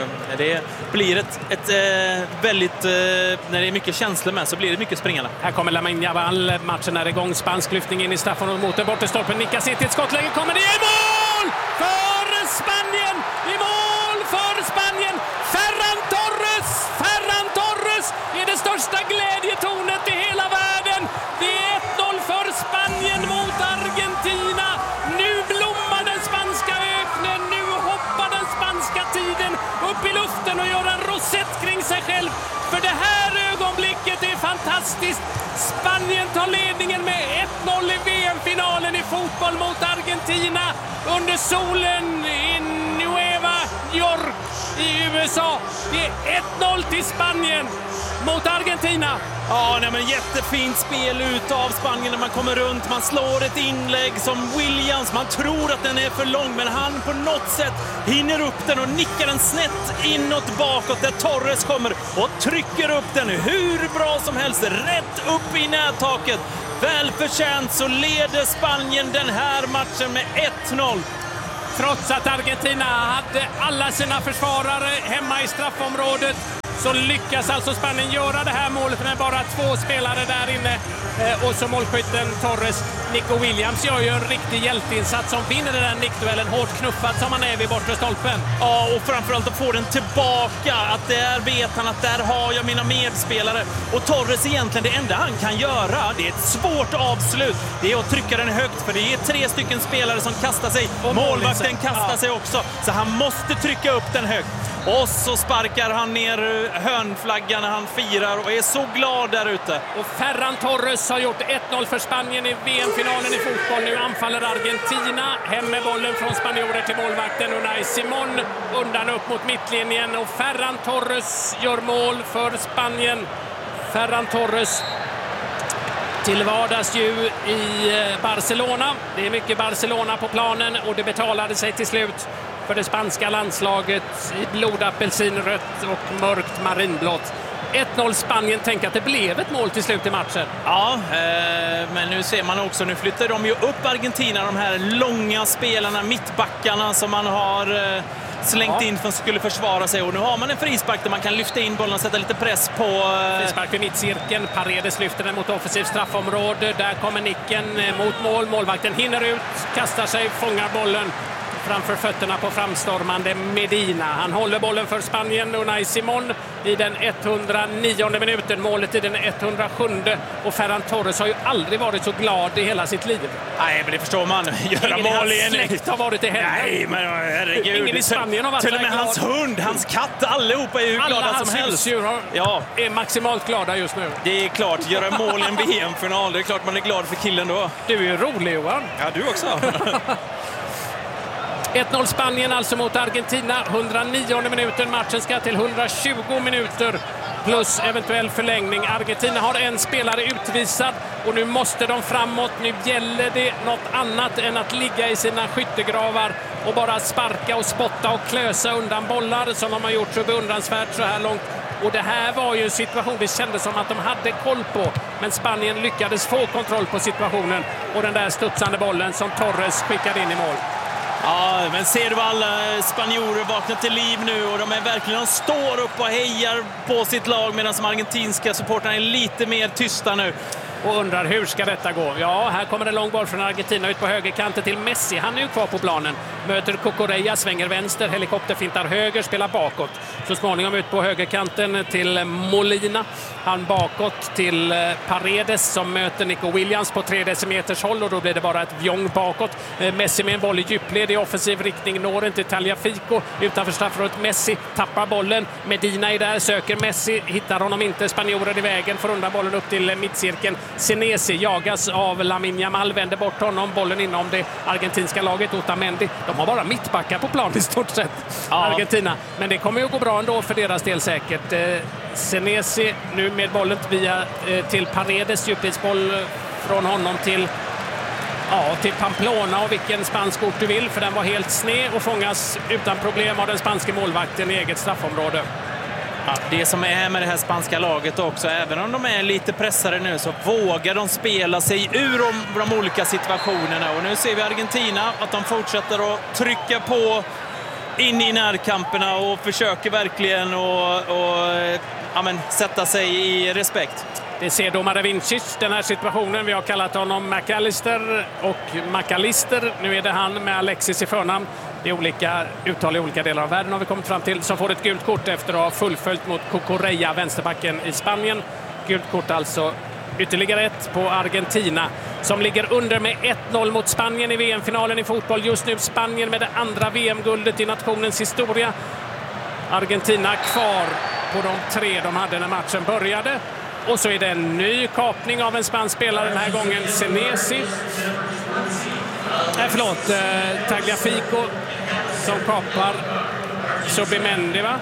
Det blir ett, ett eh, väldigt... Eh, när det är mycket känslor med så blir det mycket springande. Här kommer Lamine Yamal. Matchen är igång. Spansk lyftning in i straffområdet mot den bortre stolpen. Nickas in till ett skottläge. Kommer det i mål för Spanien! I mål för Spanien! Ferran Torres! Ferran Torres är det största glädjetornet i hela världen. Det är ett noll för Spanien mot Argentina. Nu blommar den spanska öknen. Nu hoppar den spanska tiden upp i luften och gör en rosett kring sig själv. För det här ögonblicket är fantastiskt. Spanien tar ledningen med ett noll i V M-finalen i fotboll mot Argentina under solen i Nueva York i U S A. Det är ett noll till Spanien mot Argentina. Ja, nej, men jättefint spel ut av Spanien när man kommer runt. Man slår ett inlägg som Williams. Man tror att den är för lång, men han på något sätt hinner upp den och nickar den snett inåt bakåt där Torres kommer och trycker upp den hur bra som helst. Rätt upp i nättaket. Välförtjänt så leder Spanien den här matchen med ett noll. Trots att Argentina hade alla sina försvarare hemma i straffområdet så lyckas alltså Spanien göra det här målet med bara två spelare där inne. Eh, och så målskytten Torres. Nico Williams gör ju en riktig hjälteinsats som vinner den här nickduellen, hårt knuffad som han är vid bortre stolpen. Ja, och framförallt att få den tillbaka. Att där vet han att där har jag mina medspelare. Och Torres egentligen det enda han kan göra, det är ett svårt avslut. Det är att trycka den högt, för det är tre stycken spelare som kastar sig. Och målvakten kastar ja. sig också. Så han måste trycka upp den högt. Och så sparkar han ner hörnflaggan när han firar och är så glad där ute. Och Ferran Torres har gjort ett noll för Spanien i V M-finalen i fotboll. Nu anfaller Argentina. Hem med bollen från spanjorer till målvakten Unai Simon. Undan upp mot mittlinjen och Ferran Torres gör mål för Spanien. Ferran Torres till vardags ju i Barcelona. Det är mycket Barcelona på planen och det betalade sig till slut för det spanska landslaget i blodapelsinrött och mörkt marinblått. ett noll Spanien. Tänk att det blev ett mål till slut i matchen. Ja, eh, men nu ser man också, nu flyttar de ju upp Argentina, de här långa spelarna, mittbackarna som man har eh, slängt ja. in för att skulle försvara sig. Och nu har man en frispark där man kan lyfta in bollen och sätta lite press på... Eh... Frispark vid mittcirkeln. Paredes lyfter den mot offensiv straffområde. Där kommer nicken mot mål. Målvakten hinner ut, kastar sig, fångar bollen framför fötterna på framstormande Medina. Han håller bollen för Spanien, Unai Simon, i den etthundranionde minuten. Målet i den etthundrasjunde. Och Ferran Torres har ju aldrig varit så glad i hela sitt liv. Nej, men det förstår man. Göra ingen mål i hans släkt har varit i händerna. Nej, men herregud. Ingen i Spanien har varit till och med glad. Hans hund, hans katt, allihopa är ju alla glada hans som helst. Husdjur har, ja. är maximalt glada just nu. Det är klart, göra mål i en V M-final. Det är klart man är glad för killen då. Du är ju rolig, Johan. Ja, du också. ett noll Spanien alltså mot Argentina. etthundranionde minuten. Matchen ska till etthundratjugo minuter plus eventuell förlängning. Argentina har en spelare utvisad och nu måste de framåt. Nu gäller det något annat än att ligga i sina skyttegravar och bara sparka och spotta och klösa undan bollar som de har gjort så beundransvärt så här långt. Och det här var ju en situation det kändes som att de hade koll på. Men Spanien lyckades få kontroll på situationen och den där studsande bollen som Torres skickade in i mål. Ja, men ser du alla spanjorer vakna till liv nu och de är verkligen, de står upp och hejar på sitt lag medan de argentinska supportrarna är lite mer tysta nu. Och undrar hur ska detta gå? Ja, här kommer en lång boll från Argentina ut på högerkanten till Messi. Han är ju kvar på planen. Möter Cucurella, svänger vänster, helikopterfintar höger, spelar bakåt. Så småningom ut på högerkanten till Molina. Han bakåt till Paredes som möter Nico Williams på tre decimeters håll och då blir det bara ett vjong bakåt. Messi med en boll i djupled i offensiv riktning, når inte Tagliafico utanför straffområdet. Messi tappar bollen. Medina är där, söker Messi, hittar honom inte. Spanjorer i vägen, får undan bollen upp till mittcirkeln. Senesi jagas av Lamine Yamal, vänder bort honom, bollen inom det argentinska laget. Otamendi, de har bara mittbackar på plan i stort sett, ja. Argentina. Men det kommer ju gå bra ändå för deras del säkert. Eh, Senesi nu med bollen via eh, till Paredes, djupledsboll från honom till Ja, till Pamplona och vilken spansk ort du vill, för den var helt sned och fångas utan problem av den spanska målvakten i eget straffområde. Ja, det som är med det här spanska laget också, även om de är lite pressade nu, så vågar de spela sig ur de, de olika situationerna. Och nu ser vi Argentina, att de fortsätter att trycka på in i närkamperna och försöker verkligen att och, ja, men, sätta sig i respekt. Det ser domare Vincic, den här situationen. Vi har kallat honom McAllister och McAllister. Nu är det han med Alexis i förnamn. Det är olika uttal i olika delar av världen har vi kommit fram till. Som får ett gult kort efter att ha fullföljt mot Cucurella, vänsterbacken i Spanien. Gult kort alltså, ytterligare ett på Argentina som ligger under med ett noll mot Spanien i V M-finalen i fotboll. Just nu Spanien med det andra V M-guldet i nationens historia. Argentina kvar på de tre de hade när matchen började. Och så är det en ny kapning av en spansk spelare, den här gången Senesi. Nej, förlåt, eh, Tagliafico som kapar Subimendi, va?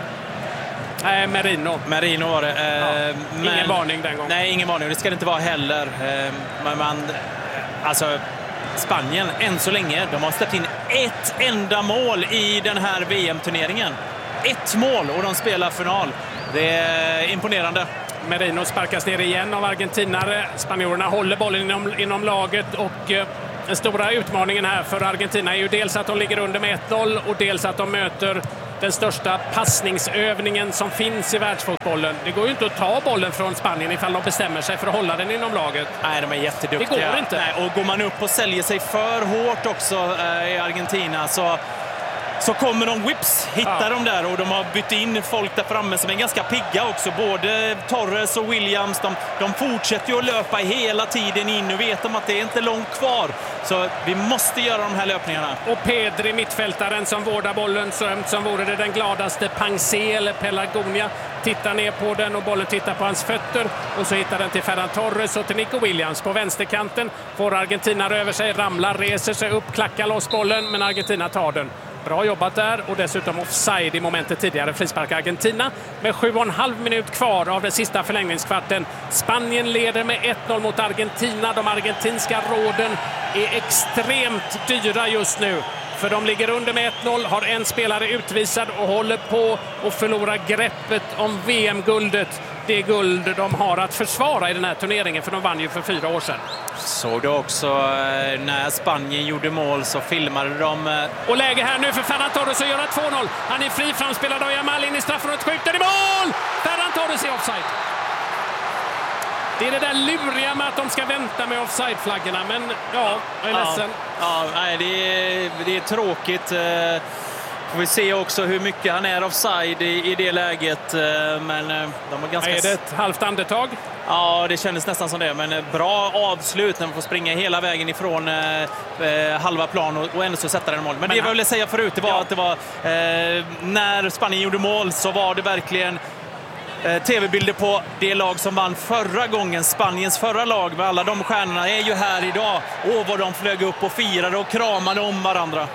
Nej, Merino. Merino var det. Eh, ja, men, ingen varning den gången. Nej, ingen varning. Det ska det inte vara heller. Eh, men man, alltså, Spanien, än så länge, de har släppt in ett enda mål i den här V M-turneringen. Ett mål och de spelar final. Det är imponerande. Merino sparkas ner igen av argentinare. Spanjorerna håller bollen inom, inom laget och eh, den stora utmaningen här för Argentina är ju dels att de ligger under med ett noll och dels att de möter den största passningsövningen som finns i världsfotbollen. Det går ju inte att ta bollen från Spanien ifall de bestämmer sig för att hålla den inom laget. Nej, de är jätteduktiga. Det går inte. Nej, och går man upp och säljer sig för hårt också eh, i Argentina så... så kommer de whips, hittar ja. de där och de har bytt in folk där framme som är ganska pigga också. Både Torres och Williams, de, de fortsätter ju att löpa hela tiden in och vet om att det är inte långt kvar. Så vi måste göra de här löpningarna. Och Pedri, mittfältaren som vårdar bollen så ömt som vore det den gladaste. Pangsé eller Pelargonia tittar ner på den och bollen tittar på hans fötter. Och så hittar den till Ferran Torres och till Nico Williams på vänsterkanten. Får Argentina över sig, ramlar, reser sig upp, klackar loss bollen, men Argentina tar den. Bra jobbat där och dessutom offside i momentet tidigare. Frispark Argentina med sju och en halv minut kvar av den sista förlängningskvarten. Spanien leder med ett noll mot Argentina. De argentinska råden är extremt dyra just nu. För de ligger under med ett noll, har en spelare utvisad och håller på att förlora greppet om V M-guldet. Det guld de har att försvara i den här turneringen, för de vann ju för fyra år sedan. Såg du också när Spanien gjorde mål så filmade de... Och läge här nu för Ferran Torres att göra två noll. Han är fri framspelad av Yamal in i straffområdet, skjuter i mål! Ferran Torres är offside. Det är det där luriga med att de ska vänta med offside-flaggorna, men ja, jag är ledsen. Ja, ja nej, det är, det är tråkigt. Får vi se också hur mycket han är offside i, i det läget, men de har ganska... Är det ett halvt andetag? Ja, det kändes nästan som det, men bra avslut när man får springa hela vägen ifrån eh, halva plan och, och ändå så sätta den mål. Men, men det jag ville säga förut, det var ja. att det var eh, när Spanien gjorde mål så var det verkligen eh, tv-bilder på det lag som vann förra gången. Spaniens förra lag med alla de stjärnorna är ju här idag. Åh, vad de flög upp och firade och kramade om varandra.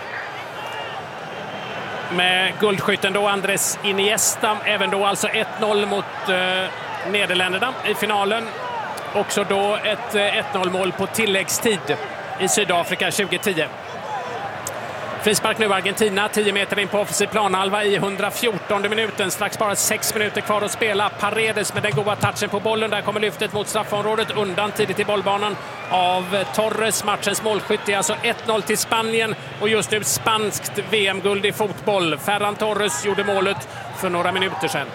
Med guldskytten då Andres Iniesta, även då alltså ett noll mot eh, Nederländerna i finalen. Också då ett ett noll-mål på tilläggstid i Sydafrika tjugo tio. Frispark nu Argentina, tio meter in på offensiv planhalva i hundrafjortonde minuten. Strax bara sex minuter kvar att spela. Paredes med den goda touchen på bollen. Där kommer lyftet mot straffområdet undan tidigt i bollbanan av Torres. Matchens målskytt är alltså ett noll till Spanien och just nu spanskt V M-guld i fotboll. Ferran Torres gjorde målet för några minuter sedan.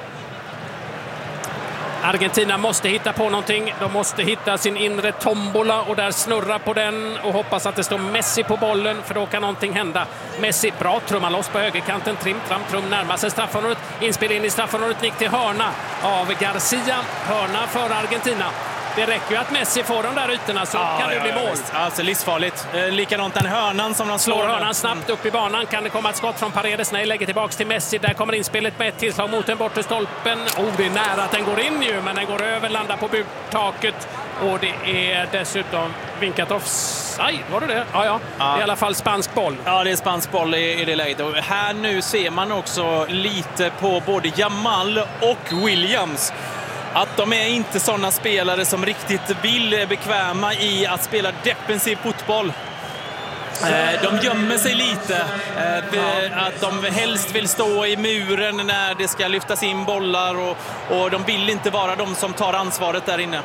Argentina måste hitta på någonting. De måste hitta sin inre tombola och där snurra på den och hoppas att det står Messi på bollen, för då kan någonting hända. Messi, bra, trummar loss på högerkanten. Trim, tram, trum, närmar sig straffområdet. Inspel in i straffområdet, nick till hörna av Garcia. Hörna för Argentina. Det räcker ju att Messi får de där ytorna så ah, kan det ja, bli mål. Ja, alltså livsfarligt. Eh, likadant den hörnan som de slår. Slår hörnan snabbt upp i banan. Kan det komma ett skott från Paredes? Nej, lägger tillbaks till Messi. Där kommer inspelet med ett tillslag mot den bortre stolpen. Oh, det är nära att den går in ju, men den går över, landar på burtaket. Och det är dessutom vinkat offside. Var det det? Ja, ja. ja. Det är i alla fall spansk boll. Ja, det är spansk boll i, i det läget. Och här nu ser man också lite på både Yamal och Williams. att de är inte sådana spelare som riktigt vill är bekväma i att spela defensiv fotboll. De gömmer sig lite, att de helst vill stå i muren när det ska lyftas in bollar och, och de vill inte vara de som tar ansvaret där inne.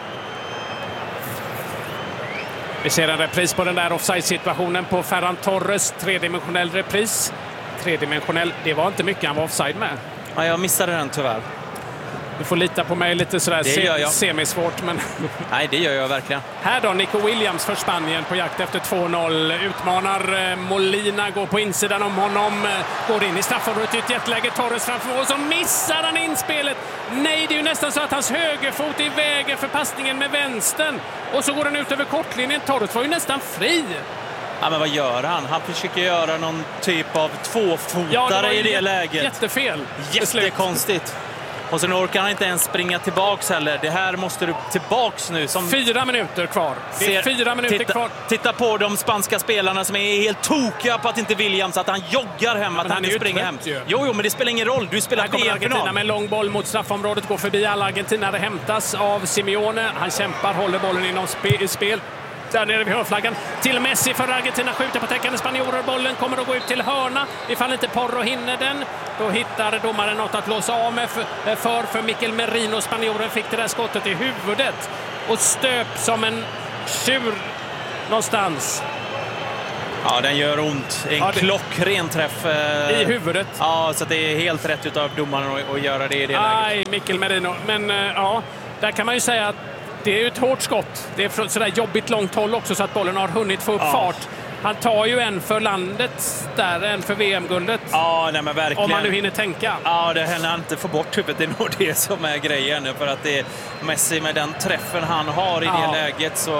Vi ser en repris på den där offside-situationen på Ferran Torres, tredimensionell repris. Tredimensionell, det var inte mycket han var offside med. Ja, jag missade den tyvärr. Du får lita på mig lite sådär se- semisvårt. Men nej, det gör jag verkligen. Här då, Nico Williams för Spanien på jakt efter två noll. Utmanar Molina, går på insidan om honom. Går in i straffområdet i ett jätteläge. Torres framför och så missar han inspelet. Nej, det är ju nästan så att hans högerfot är i vägen för passningen med vänstern. Och så går den ut över kortlinjen. Torres var ju nästan fri. Ja, men vad gör han? Han försöker göra någon typ av tvåfotare ja, det i det läget. Jättefel. Jättekonstigt. Och sen orkar han inte ens springa tillbaks heller. Det här måste du tillbaks nu. Som fyra minuter kvar. Det är fyra minuter titta, kvar. Titta på de spanska spelarna som är helt tokiga på att inte Williams, att han joggar hem, att han, han inte springer hem. Ju. Jo, jo, men det spelar ingen roll. Du spelar V M-final. Med en lång boll mot straffområdet, går förbi alla argentinare, hämtas av Simeone. Han kämpar, håller bollen inom spe- spel. Där nere vid hörflaggan till Messi för Argentina, skjuter på täckande spanjorer. Bollen kommer att gå ut till hörna ifall inte Porro hinner den. Då hittar domaren något att låsa av med för, för, för Mikel Merino. Spanjoren fick det där skottet i huvudet och stöp som en tjur någonstans. Ja, den gör ont. En ja, det... klockren träff. Eh... I huvudet. Ja, så det är helt rätt utav domaren att, att göra det i det Aj, läget. Mikel Merino. Men eh, ja, där kan man ju säga att det är ju ett hårt skott. Det är från sådär jobbigt långt håll också så att bollen har hunnit få upp ja. fart. Han tar ju en för landet där, en för V M-guldet. Ja, nej men verkligen. Om man nu hinner tänka. Ja, det händer han inte få bort huvudet. Det är nog det som är grejen. För att det är Messi med den träffen han har i ja. det läget så...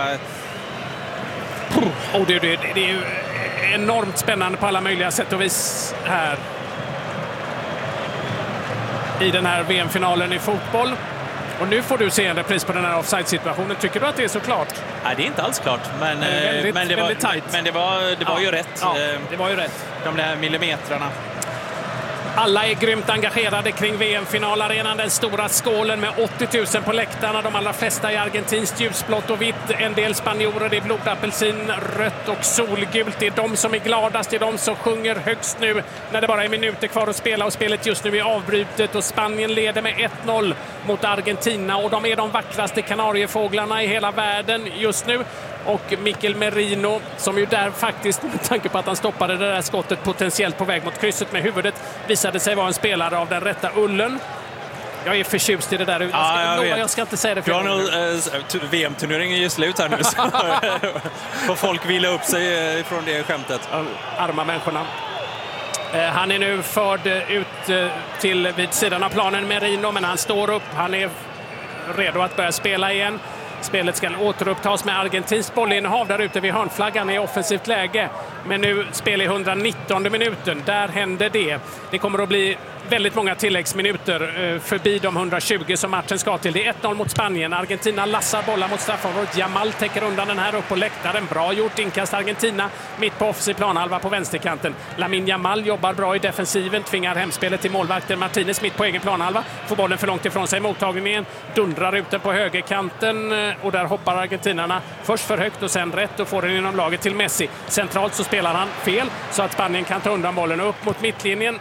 Oh, det, det, det är ju enormt spännande på alla möjliga sätt och vis här. I den här V M-finalen i fotboll. Och nu får du se en repris på den här offside-situationen. Tycker du att det är så klart? Nej, det är inte alls klart. Men, det väldigt, men det var, men det var, det var ja. ju rätt. Ja, det var ju rätt. De där millimetrarna. Alla är grymt engagerade kring V M-finalarenan. Den stora skålen med åttio tusen på läktarna. De allra flesta i argentinskt ljusblått och vitt. En del spanjorer, det är blodapelsin, rött och solgult. Det är de som är gladast. Det är de som sjunger högst nu när det bara är minuter kvar att spela. Och spelet just nu är avbrutet och Spanien leder med ett noll mot Argentina. Och de är de vackraste kanariefåglarna i hela världen just nu. Och Mikel Merino, som ju där faktiskt, med tanke på att han stoppade det där skottet potentiellt på väg mot krysset med huvudet, visade sig vara en spelare av den rätta ullen. Jag är förtjust i det där. Jag ska, ja, jag, no, jag ska inte säga det för jag nog, äh, V M-turneringen är ju slut här nu. Så får folk vila upp sig äh, från det skämtet. Arma människorna. Äh, han är nu förd ut äh, till vid sidan av planen, Merino, men han står upp. Han är redo att börja spela igen. Spelet ska återupptas med argentinskt bollinnehav där ute vid hörnflaggan i offensivt läge. Men nu spelar i hundranittonde minuten. Där händer det. Det kommer att bli väldigt många tilläggsminuter förbi de hundratjugo som matchen ska till. Det är ett noll mot Spanien. Argentina lassar bollar mot straffområdet. Jamal täcker undan den här upp på läktaren. Bra gjort, inkast Argentina. Mitt på offensiv planhalva på vänsterkanten. Lamine Jamal jobbar bra i defensiven. Tvingar hemspelet till målvakten Martinez mitt på egen planhalva. Får bollen för långt ifrån sig. Mottagningen dundrar ut den på högerkanten. Och där hoppar argentinarna först för högt och sen rätt och får den inom laget till Messi. Centralt så spelar han fel så att Spanien kan ta undan bollen upp mot mittlinjen.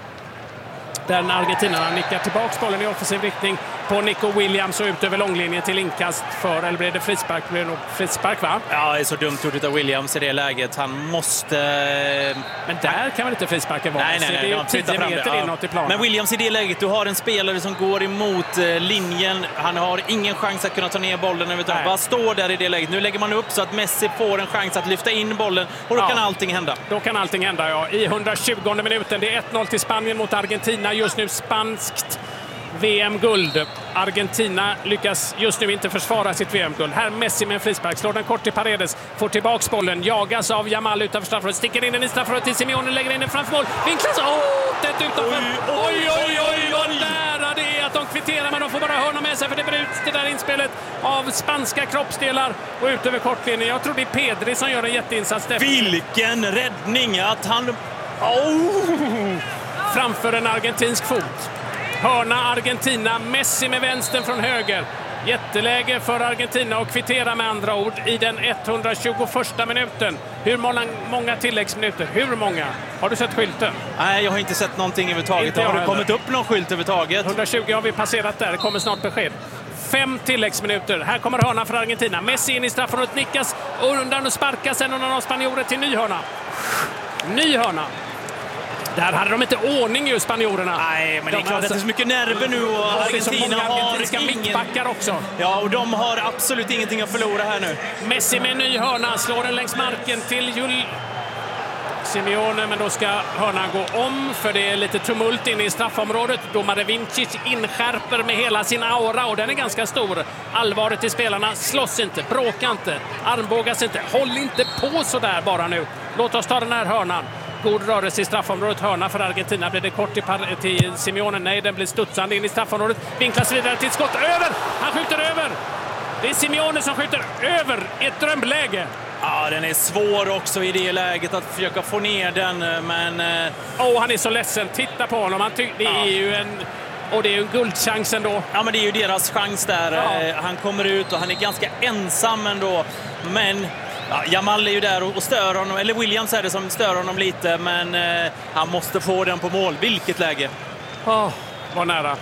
Där argentinarna nickar tillbaka bollen i offensiv riktning på Nico Williams och ut över långlinjen till inkast för, eller blir det frispark? Blir det nog frispark, va? Ja, det är så dumt gjort av Williams i det läget. Han måste... Men där kan väl inte frisparken vara? Nej, nej, nej. Det är ju tio meter ja. inåt i planen. Men Williams i det läget, du har en spelare som går emot linjen. Han har ingen chans att kunna ta ner bollen överhuvudtaget. Bara står där i det läget. Nu lägger man upp så att Messi får en chans att lyfta in bollen och då ja. kan allting hända. Då kan allting hända, ja. I hundratjugonde minuten. Det är ett noll till Spanien mot Argentina. Just nu spanskt V M-guld. Argentina lyckas just nu inte försvara sitt V M-guld. Här Messi med en frispark. Slår den kort till Paredes. Får tillbaks bollen. Jagas av Jamal utanför straffområdet. Sticker in den i straffområdet till Simeone. Lägger in den framför mål. Vinklas. Åh, oh, tätt utanför. Oj, oj, oj, oj, vad nära det är att de kvitterar. Men de får bara hörna med sig för det bryts det där inspelet av spanska kroppsdelar och ut över kortlinjen. Jag tror det är Pedri som gör en jätteinsats. Vilken räddning att han... Oh. Framför en argentinsk fot. Hörna Argentina, Messi med vänstern från höger. Jätteläge för Argentina och kvittera med andra ord i den etthundratjugoförsta minuten. Hur många, många tilläggsminuter? Hur många? Har du sett skylten? Nej, jag har inte sett någonting överhuvudtaget. Inte har det heller. kommit upp någon skylt överhuvudtaget? etthundratjugo har vi passerat där. Det kommer snart besked. Fem tilläggsminuter. Här kommer hörna för Argentina. Messi in i straffområdet, nickas och undan och sparkas en av spanjorer till ny hörna. Ny hörna. Där hade de inte ordning ju, spanjorerna. Nej, men det är de klart alltså, att det är så mycket nerver nu och Argentina har argentinska ingen... mittbackar också. Ja, och de har absolut ingenting att förlora här nu. Messi med en ny hörna, slår den längs marken till Jul... Simeone, men då ska hörnan gå om för det är lite tumult inne i straffområdet. Domare Vincic inskärper med hela sin aura och den är ganska stor. Allvaret i spelarna, slåss inte, bråka inte, armbågas inte, håll inte på så där bara nu. Låt oss ta den här hörnan. God rörelse i straffområdet, hörna för Argentina. Blir det kort till, till Simeone? Nej, den blir studsande in i straffområdet. Vinklas vidare till skott, över! Han skjuter över! Det är Simeone som skjuter över i ett drömläge. Ja, den är svår också i det läget att försöka få ner den, men... Åh, oh, han är så ledsen. Titta på honom. Han ty- det är ja. ju en... Och det är ju en guldchans ändå. Ja, men det är ju deras chans där. Ja. Han kommer ut och han är ganska ensam ändå. Men ja, Jamal är ju där och stör honom. Eller Williams är det som stör honom lite. Men eh, han måste få den på mål. Vilket läge. Åh, oh, vad nära.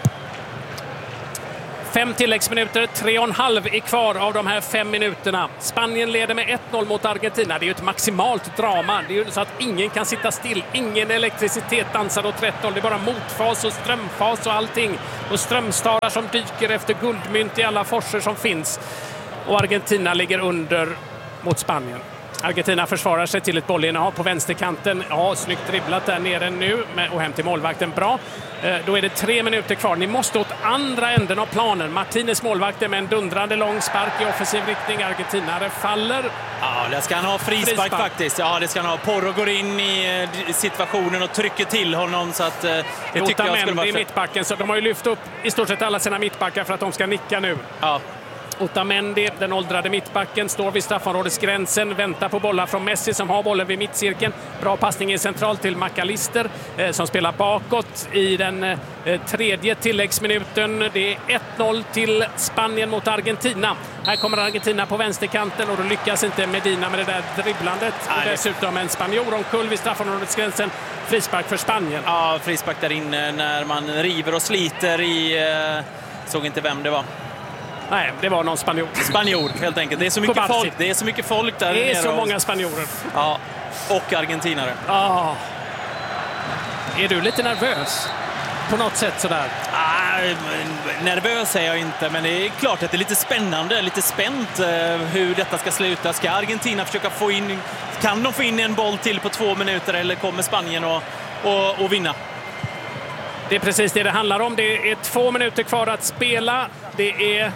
Fem tilläggsminuter, tre och en halv är kvar av de här fem minuterna. Spanien leder med ett noll mot Argentina. Det är ju ett maximalt drama. Det är ju så att ingen kan sitta still. Ingen elektricitet dansar åt rätt håll. Det är bara motfas och strömfas och allting. Och strömstarar som dyker efter guldmynt i alla forser som finns. Och Argentina ligger under mot Spanien. Argentina försvarar sig till ett bollinnehav på vänsterkanten. Ja, snyggt dribblat där nere nu och hem till målvakten. Bra. Då är det tre minuter kvar. Ni måste åt andra änden av planen. Martinez målvakten med en dundrande lång spark i offensiv riktning. Argentinare faller. Ja, det ska han ha frispark, frispark faktiskt. Ja, det ska han ha. Porro går in i situationen och trycker till honom så att det tycker jag skulle vara... i mittbacken, så de har ju lyft upp i stort sett alla sina mittbackar för att de ska nicka nu. Ja. Otamendi, den åldrade mittbacken, står vid straffområdesgränsen, väntar på bollar från Messi som har bollen vid mittcirkeln. Bra passning i central till McAllister eh, som spelar bakåt i den eh, tredje tilläggsminuten. Det är ett noll till Spanien mot Argentina. Här kommer Argentina på vänsterkanten och då lyckas inte Medina med det där dribblandet. Och dessutom en spanjor omkull vid straffområdesgränsen. Frispark för Spanien. Ja, frispark där inne när man river och sliter i... Eh, såg inte vem det var. Nej, det var någon spanjor. Spanjor, helt enkelt. Det är så mycket folk, det är så mycket folk där. Det är så många spanjorer. Ja, och argentinare. Ja. Är du lite nervös? På något sätt sådär? Ah, nervös är jag inte, men det är klart att det är lite spännande, lite spänt eh, hur detta ska sluta. Ska Argentina försöka få in... Kan de få in en boll till på två minuter eller kommer Spanien att och, och vinna? Det är precis det det handlar om. Det är två minuter kvar att spela. Det är...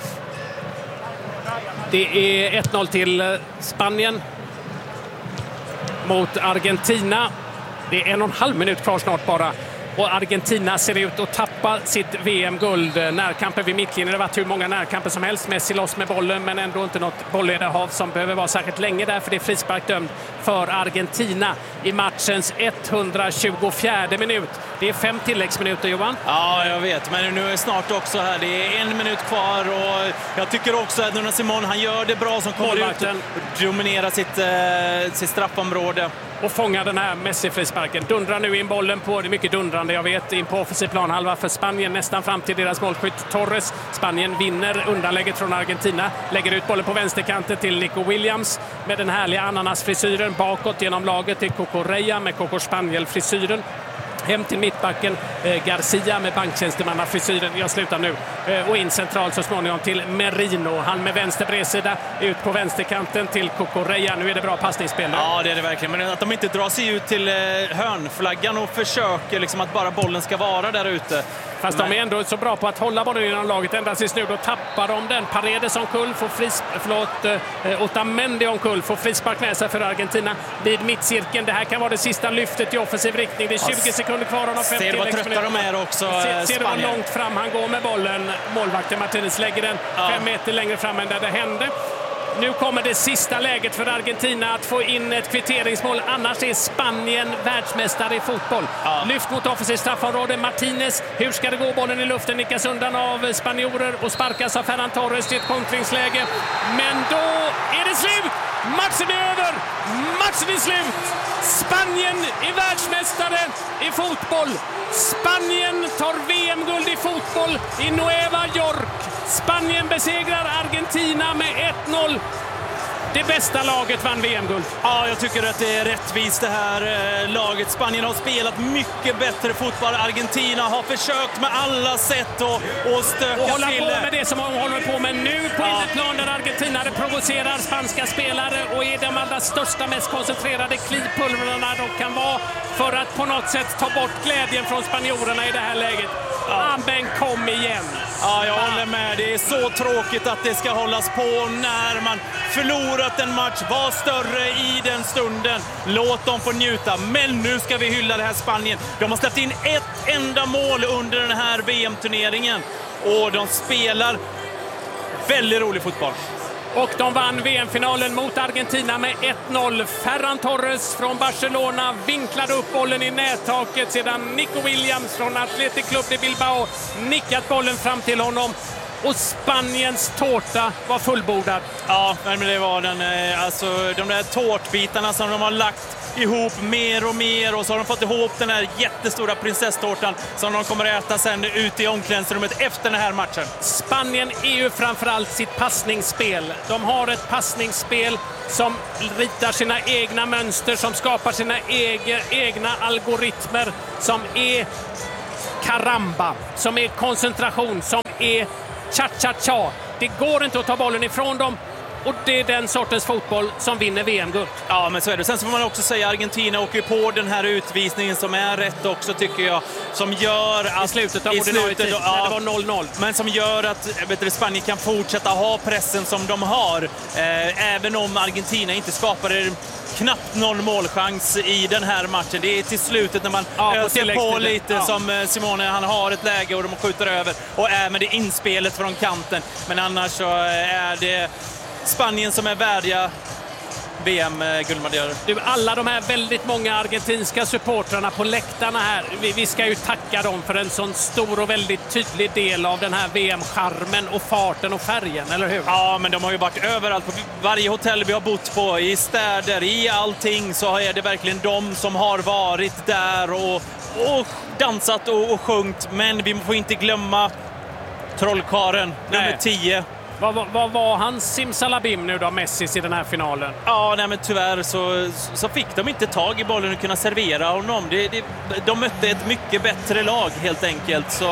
Det är ett noll till Spanien mot Argentina. Det är en och en halv minut kvar snart bara. Och Argentina ser ut att tappa sitt V M-guld. Närkampen vid mittlinjen. Det har varit hur många närkamper som helst. Messi loss med bollen, men ändå inte något bollledarhav som behöver vara särskilt länge där, för det är frispark dömd för Argentina i matchens etthundratjugofjärde minut. Det är fem tilläggsminuter, Johan. Ja, jag vet. Men nu är det snart också här. Det är en minut kvar och jag tycker också att Nuno Simón, han gör det bra som kommer ut och dominerar sitt, eh, sitt straffområde. Och fångar den här Messi-frisparken. Dundrar nu in bollen på, det är mycket dundrande jag vet, in på offensiv planhalva för Spanien, nästan fram till deras målskytt Torres. Spanien vinner undanlägget från Argentina, lägger ut bollen på vänsterkanten till Nico Williams med den härliga ananasfrisyren bakåt genom laget till Cucurella med Coco Spaniel-frisyren. Hem till mittbacken eh, Garcia med banktjänstemannafrisyren. Jag slutar nu. Eh, och in centralt så småningom till Merino. Han med vänster bredsida ut på vänsterkanten till Cucurella. Nu är det bra passningsspel. Ja, det är det verkligen. Men att de inte drar sig ut till eh, hörnflaggan och försöker liksom att bara bollen ska vara där ute. Fast men de är ändå så bra på att hålla bollen inom laget. Ända tills nu då tappar de den. Paredes omkull får fris... Förlåt. Eh, Otamendi omkull får frispark med sig för Argentina vid mittcirkeln. Det här kan vara det sista lyftet i offensiv riktning. Det är tjugo sekunder kvar av de femtio. Ser vad trötta de är också, Ser, ser vad långt fram han går med bollen. Målvakten Martinez lägger den ja. fem meter längre fram än där det hände. Nu kommer det sista läget för Argentina att få in ett kvitteringsmål. Annars är Spanien världsmästare i fotboll. Ja. Lyft mot offensivt straffområde. Martinez. Hur ska det gå? Bollen i luften nickas undan av spanjorer och sparkas av Ferran Torres i ett kontringsläge. Men då är det slut! Matchen är över! Matchen är slut! Spanien är världsmästare i fotboll. Spanien tar V M-guld i fotboll i Nueva York. Spanien besegrar Argentina med ett noll. Det bästa laget vann V M-guld. Ja, jag tycker att det är rättvist det här eh, laget. Spanien har spelat mycket bättre fotboll. Argentina har försökt med alla sätt att och stöka och hålla till på det. med det som de håller på med nu på ja. Innerplan där Argentina provocerar spanska spelare och är de allra största, mest koncentrerade klivpulverna de kan vara för att på något sätt ta bort glädjen från spanjorerna i det här läget. Ja. Men kom igen. Ja, jag håller med. Det är så tråkigt att det ska hållas på när man förlorat en match. Var större i den stunden. Låt dem få njuta. Men nu ska vi hylla det här Spanien. De har släppt in ett enda mål under den här V M-turneringen. Och de spelar väldigt rolig fotboll. Och de vann V M-finalen mot Argentina med ett noll. Ferran Torres från Barcelona vinklade upp bollen i nättaket sedan Nico Williams från Athletic Club de Bilbao nickat bollen fram till honom. Och Spaniens tårta var fullbordad. Ja, men det var den. Alltså, de där tårtbitarna som de har lagt ihop mer och mer och så har de fått ihop den här jättestora prinsesstårtan som de kommer att äta sen ute i omklädningsrummet efter den här matchen. Spanien är ju framförallt sitt passningsspel. De har ett passningsspel som ritar sina egna mönster, som skapar sina egen, egna algoritmer, som är karamba, som är koncentration, som är cha-cha-cha. Det går inte att ta bollen ifrån dem. Och det är den sortens fotboll som vinner V M-guld. Ja, men så är det. Sen så får man också säga att Argentina åker på den här utvisningen som är rätt också, tycker jag. Som gör att... I slutet av i ordinarie tid, ja, när det var noll noll. Men som gör att vet du, Spanien kan fortsätta ha pressen som de har. Eh, även om Argentina inte skapade knappt någon målchans i den här matchen. Det är till slutet när man ja, öser på, på lite ja. som Simone, han har ett läge och de skjuter över. Och även det inspelet från kanten. Men annars så är det Spanien som är värdiga V M-guldmedaljörer. Du, alla de här väldigt många argentinska supportrarna på läktarna här, vi, vi ska ju tacka dem för en sån stor och väldigt tydlig del av den här V M-charmen och farten och färgen, eller hur? Ja, men de har ju varit överallt. På varje hotell vi har bott på, i städer, i allting, så är det verkligen de som har varit där och, och dansat och, och sjungit. Men vi får inte glömma trollkaren, nummer tio. Vad, vad, vad var hans simsalabim nu då, Messi, i den här finalen? Ja, nej, men tyvärr så, så fick de inte tag i bollen och kunna servera honom. Det, det, de mötte ett mycket bättre lag helt enkelt. Så,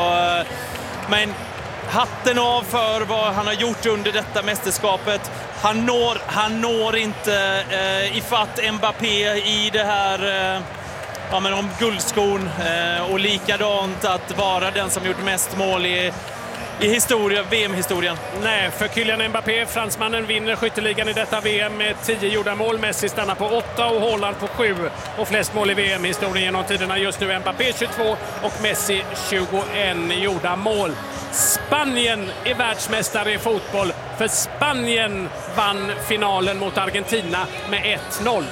men hatten av för vad han har gjort under detta mästerskapet. Han når, han når inte eh, ifatt Mbappé i det här... Eh, ja, men om guldskon eh, och likadant att vara den som gjort mest mål i I historia, V M-historien. Nej, för Kylian Mbappé, fransmannen, vinner skytteligan i detta V M med tio gjorda mål. Messi stannar på åtta och Haaland på sju. Och flest mål i V M-historien genom tiderna just nu Mbappé tjugotvå och Messi tjugoett gjorda mål. Spanien är världsmästare i fotboll, för Spanien vann finalen mot Argentina med ett noll.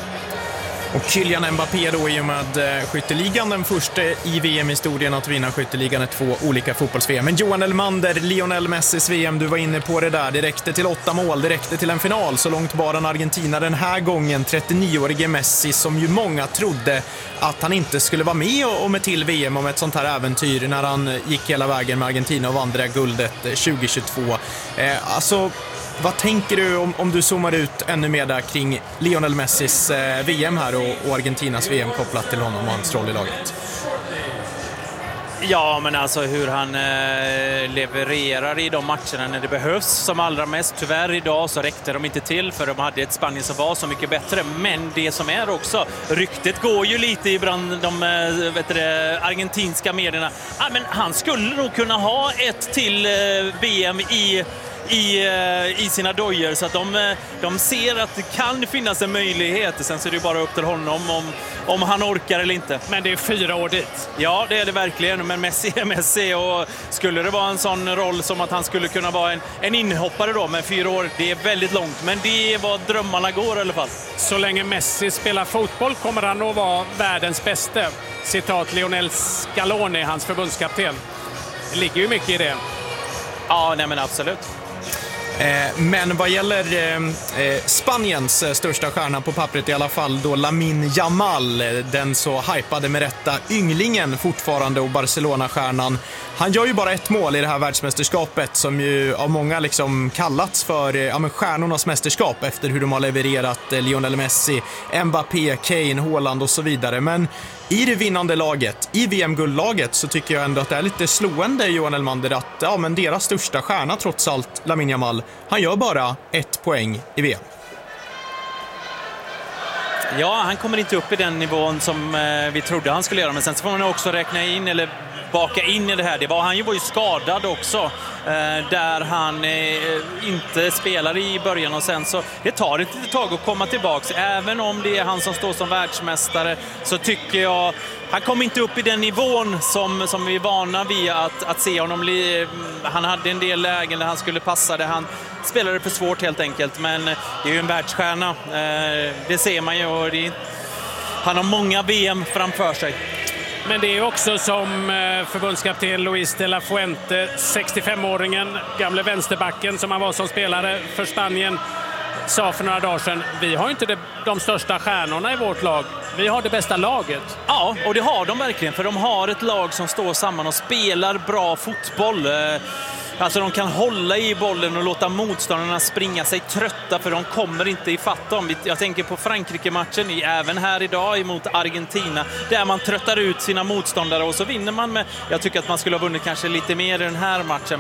Och Kylian Mbappé då i och med skytteligan den första i V M-historien att vinna skytteligan i två olika fotbolls-V M. Men Johan Elmander, Lionel Messis V M, du var inne på det där. Det räckte till åtta mål, det räckte till en final. Så långt bara en Argentina den här gången. trettionioårige Messi som ju många trodde att han inte skulle vara med om ett till V M, om ett sånt här äventyr när han gick hela vägen med Argentina och vann det där guldet tjugohundratjugotvå. Eh, alltså... Vad tänker du om, om du zoomar ut ännu mer där kring Lionel Messis eh, V M här och, och Argentinas V M kopplat till honom och hans roll i laget? Ja, men alltså hur han eh, levererar i de matcherna när det behövs som allra mest. Tyvärr idag så räckte de inte till för de hade ett Spanien som var så mycket bättre. Men det som är också, ryktet går ju lite ibland de eh, vet du, argentinska medierna. Ah, men han skulle nog kunna ha ett till eh, V M i i, i sina dojor, så att de, de ser att det kan finnas en möjlighet. Sen så är det bara upp till honom om, om han orkar eller inte. Men det är fyra år dit. Ja, det är det verkligen. Men Messi är Messi, och skulle det vara en sån roll som att han skulle kunna vara en, en inhoppare då med fyra år, det är väldigt långt. Men det är vad drömmarna går i alla fall. Så länge Messi spelar fotboll kommer han att vara världens bästa. Citat Lionel Scaloni, hans förbundskapten. Det ligger ju mycket i det. Ja, nej men absolut. Men vad gäller eh, Spaniens största stjärna på pappret i alla fall då, Lamine Yamal, den så hypade med rätta ynglingen fortfarande och Barcelona-stjärnan. Han gör ju bara ett mål i det här världsmästerskapet som ju av många liksom kallats för ja, men stjärnornas mästerskap efter hur de har levererat eh, Lionel Messi, Mbappé, Kane, Haaland och så vidare. Men i det vinnande laget, i V M-guldlaget, så tycker jag ändå att det är lite slående, Johan Elmander, att ja, men deras största stjärna trots allt, Lamine Yamal, han gör bara ett poäng i V M. Ja, han kommer inte upp i den nivån som eh, vi trodde han skulle göra, men sen så får man också räkna in eller baka in i det här. Det var, han var ju skadad också, eh, där han eh, inte spelade i början, och sen så det tar ett litet tag att komma tillbaks. Även om det är han som står som världsmästare, så tycker jag han kom inte upp i den nivån som, som vi är vana vid att, att se honom. Han hade en del lägen där han skulle passa det. Han spelade för svårt helt enkelt, men det är ju en världsstjärna. Eh, det ser man ju, och det, han har många V M framför sig. Men det är också som förbundskapten Luis de la Fuente, sextiofemåringen, gamle vänsterbacken som han var som spelare för Spanien, sa för några dagar sedan: vi har inte de största stjärnorna i vårt lag, vi har det bästa laget. Ja, och det har de verkligen, för de har ett lag som står samman och spelar bra fotboll. Alltså de kan hålla i bollen och låta motståndarna springa sig trötta, för de kommer inte ifatt dem. Jag tänker på Frankrike-matchen, även här idag emot Argentina, där man tröttar ut sina motståndare och så vinner man med. Jag tycker att man skulle ha vunnit kanske lite mer i den här matchen.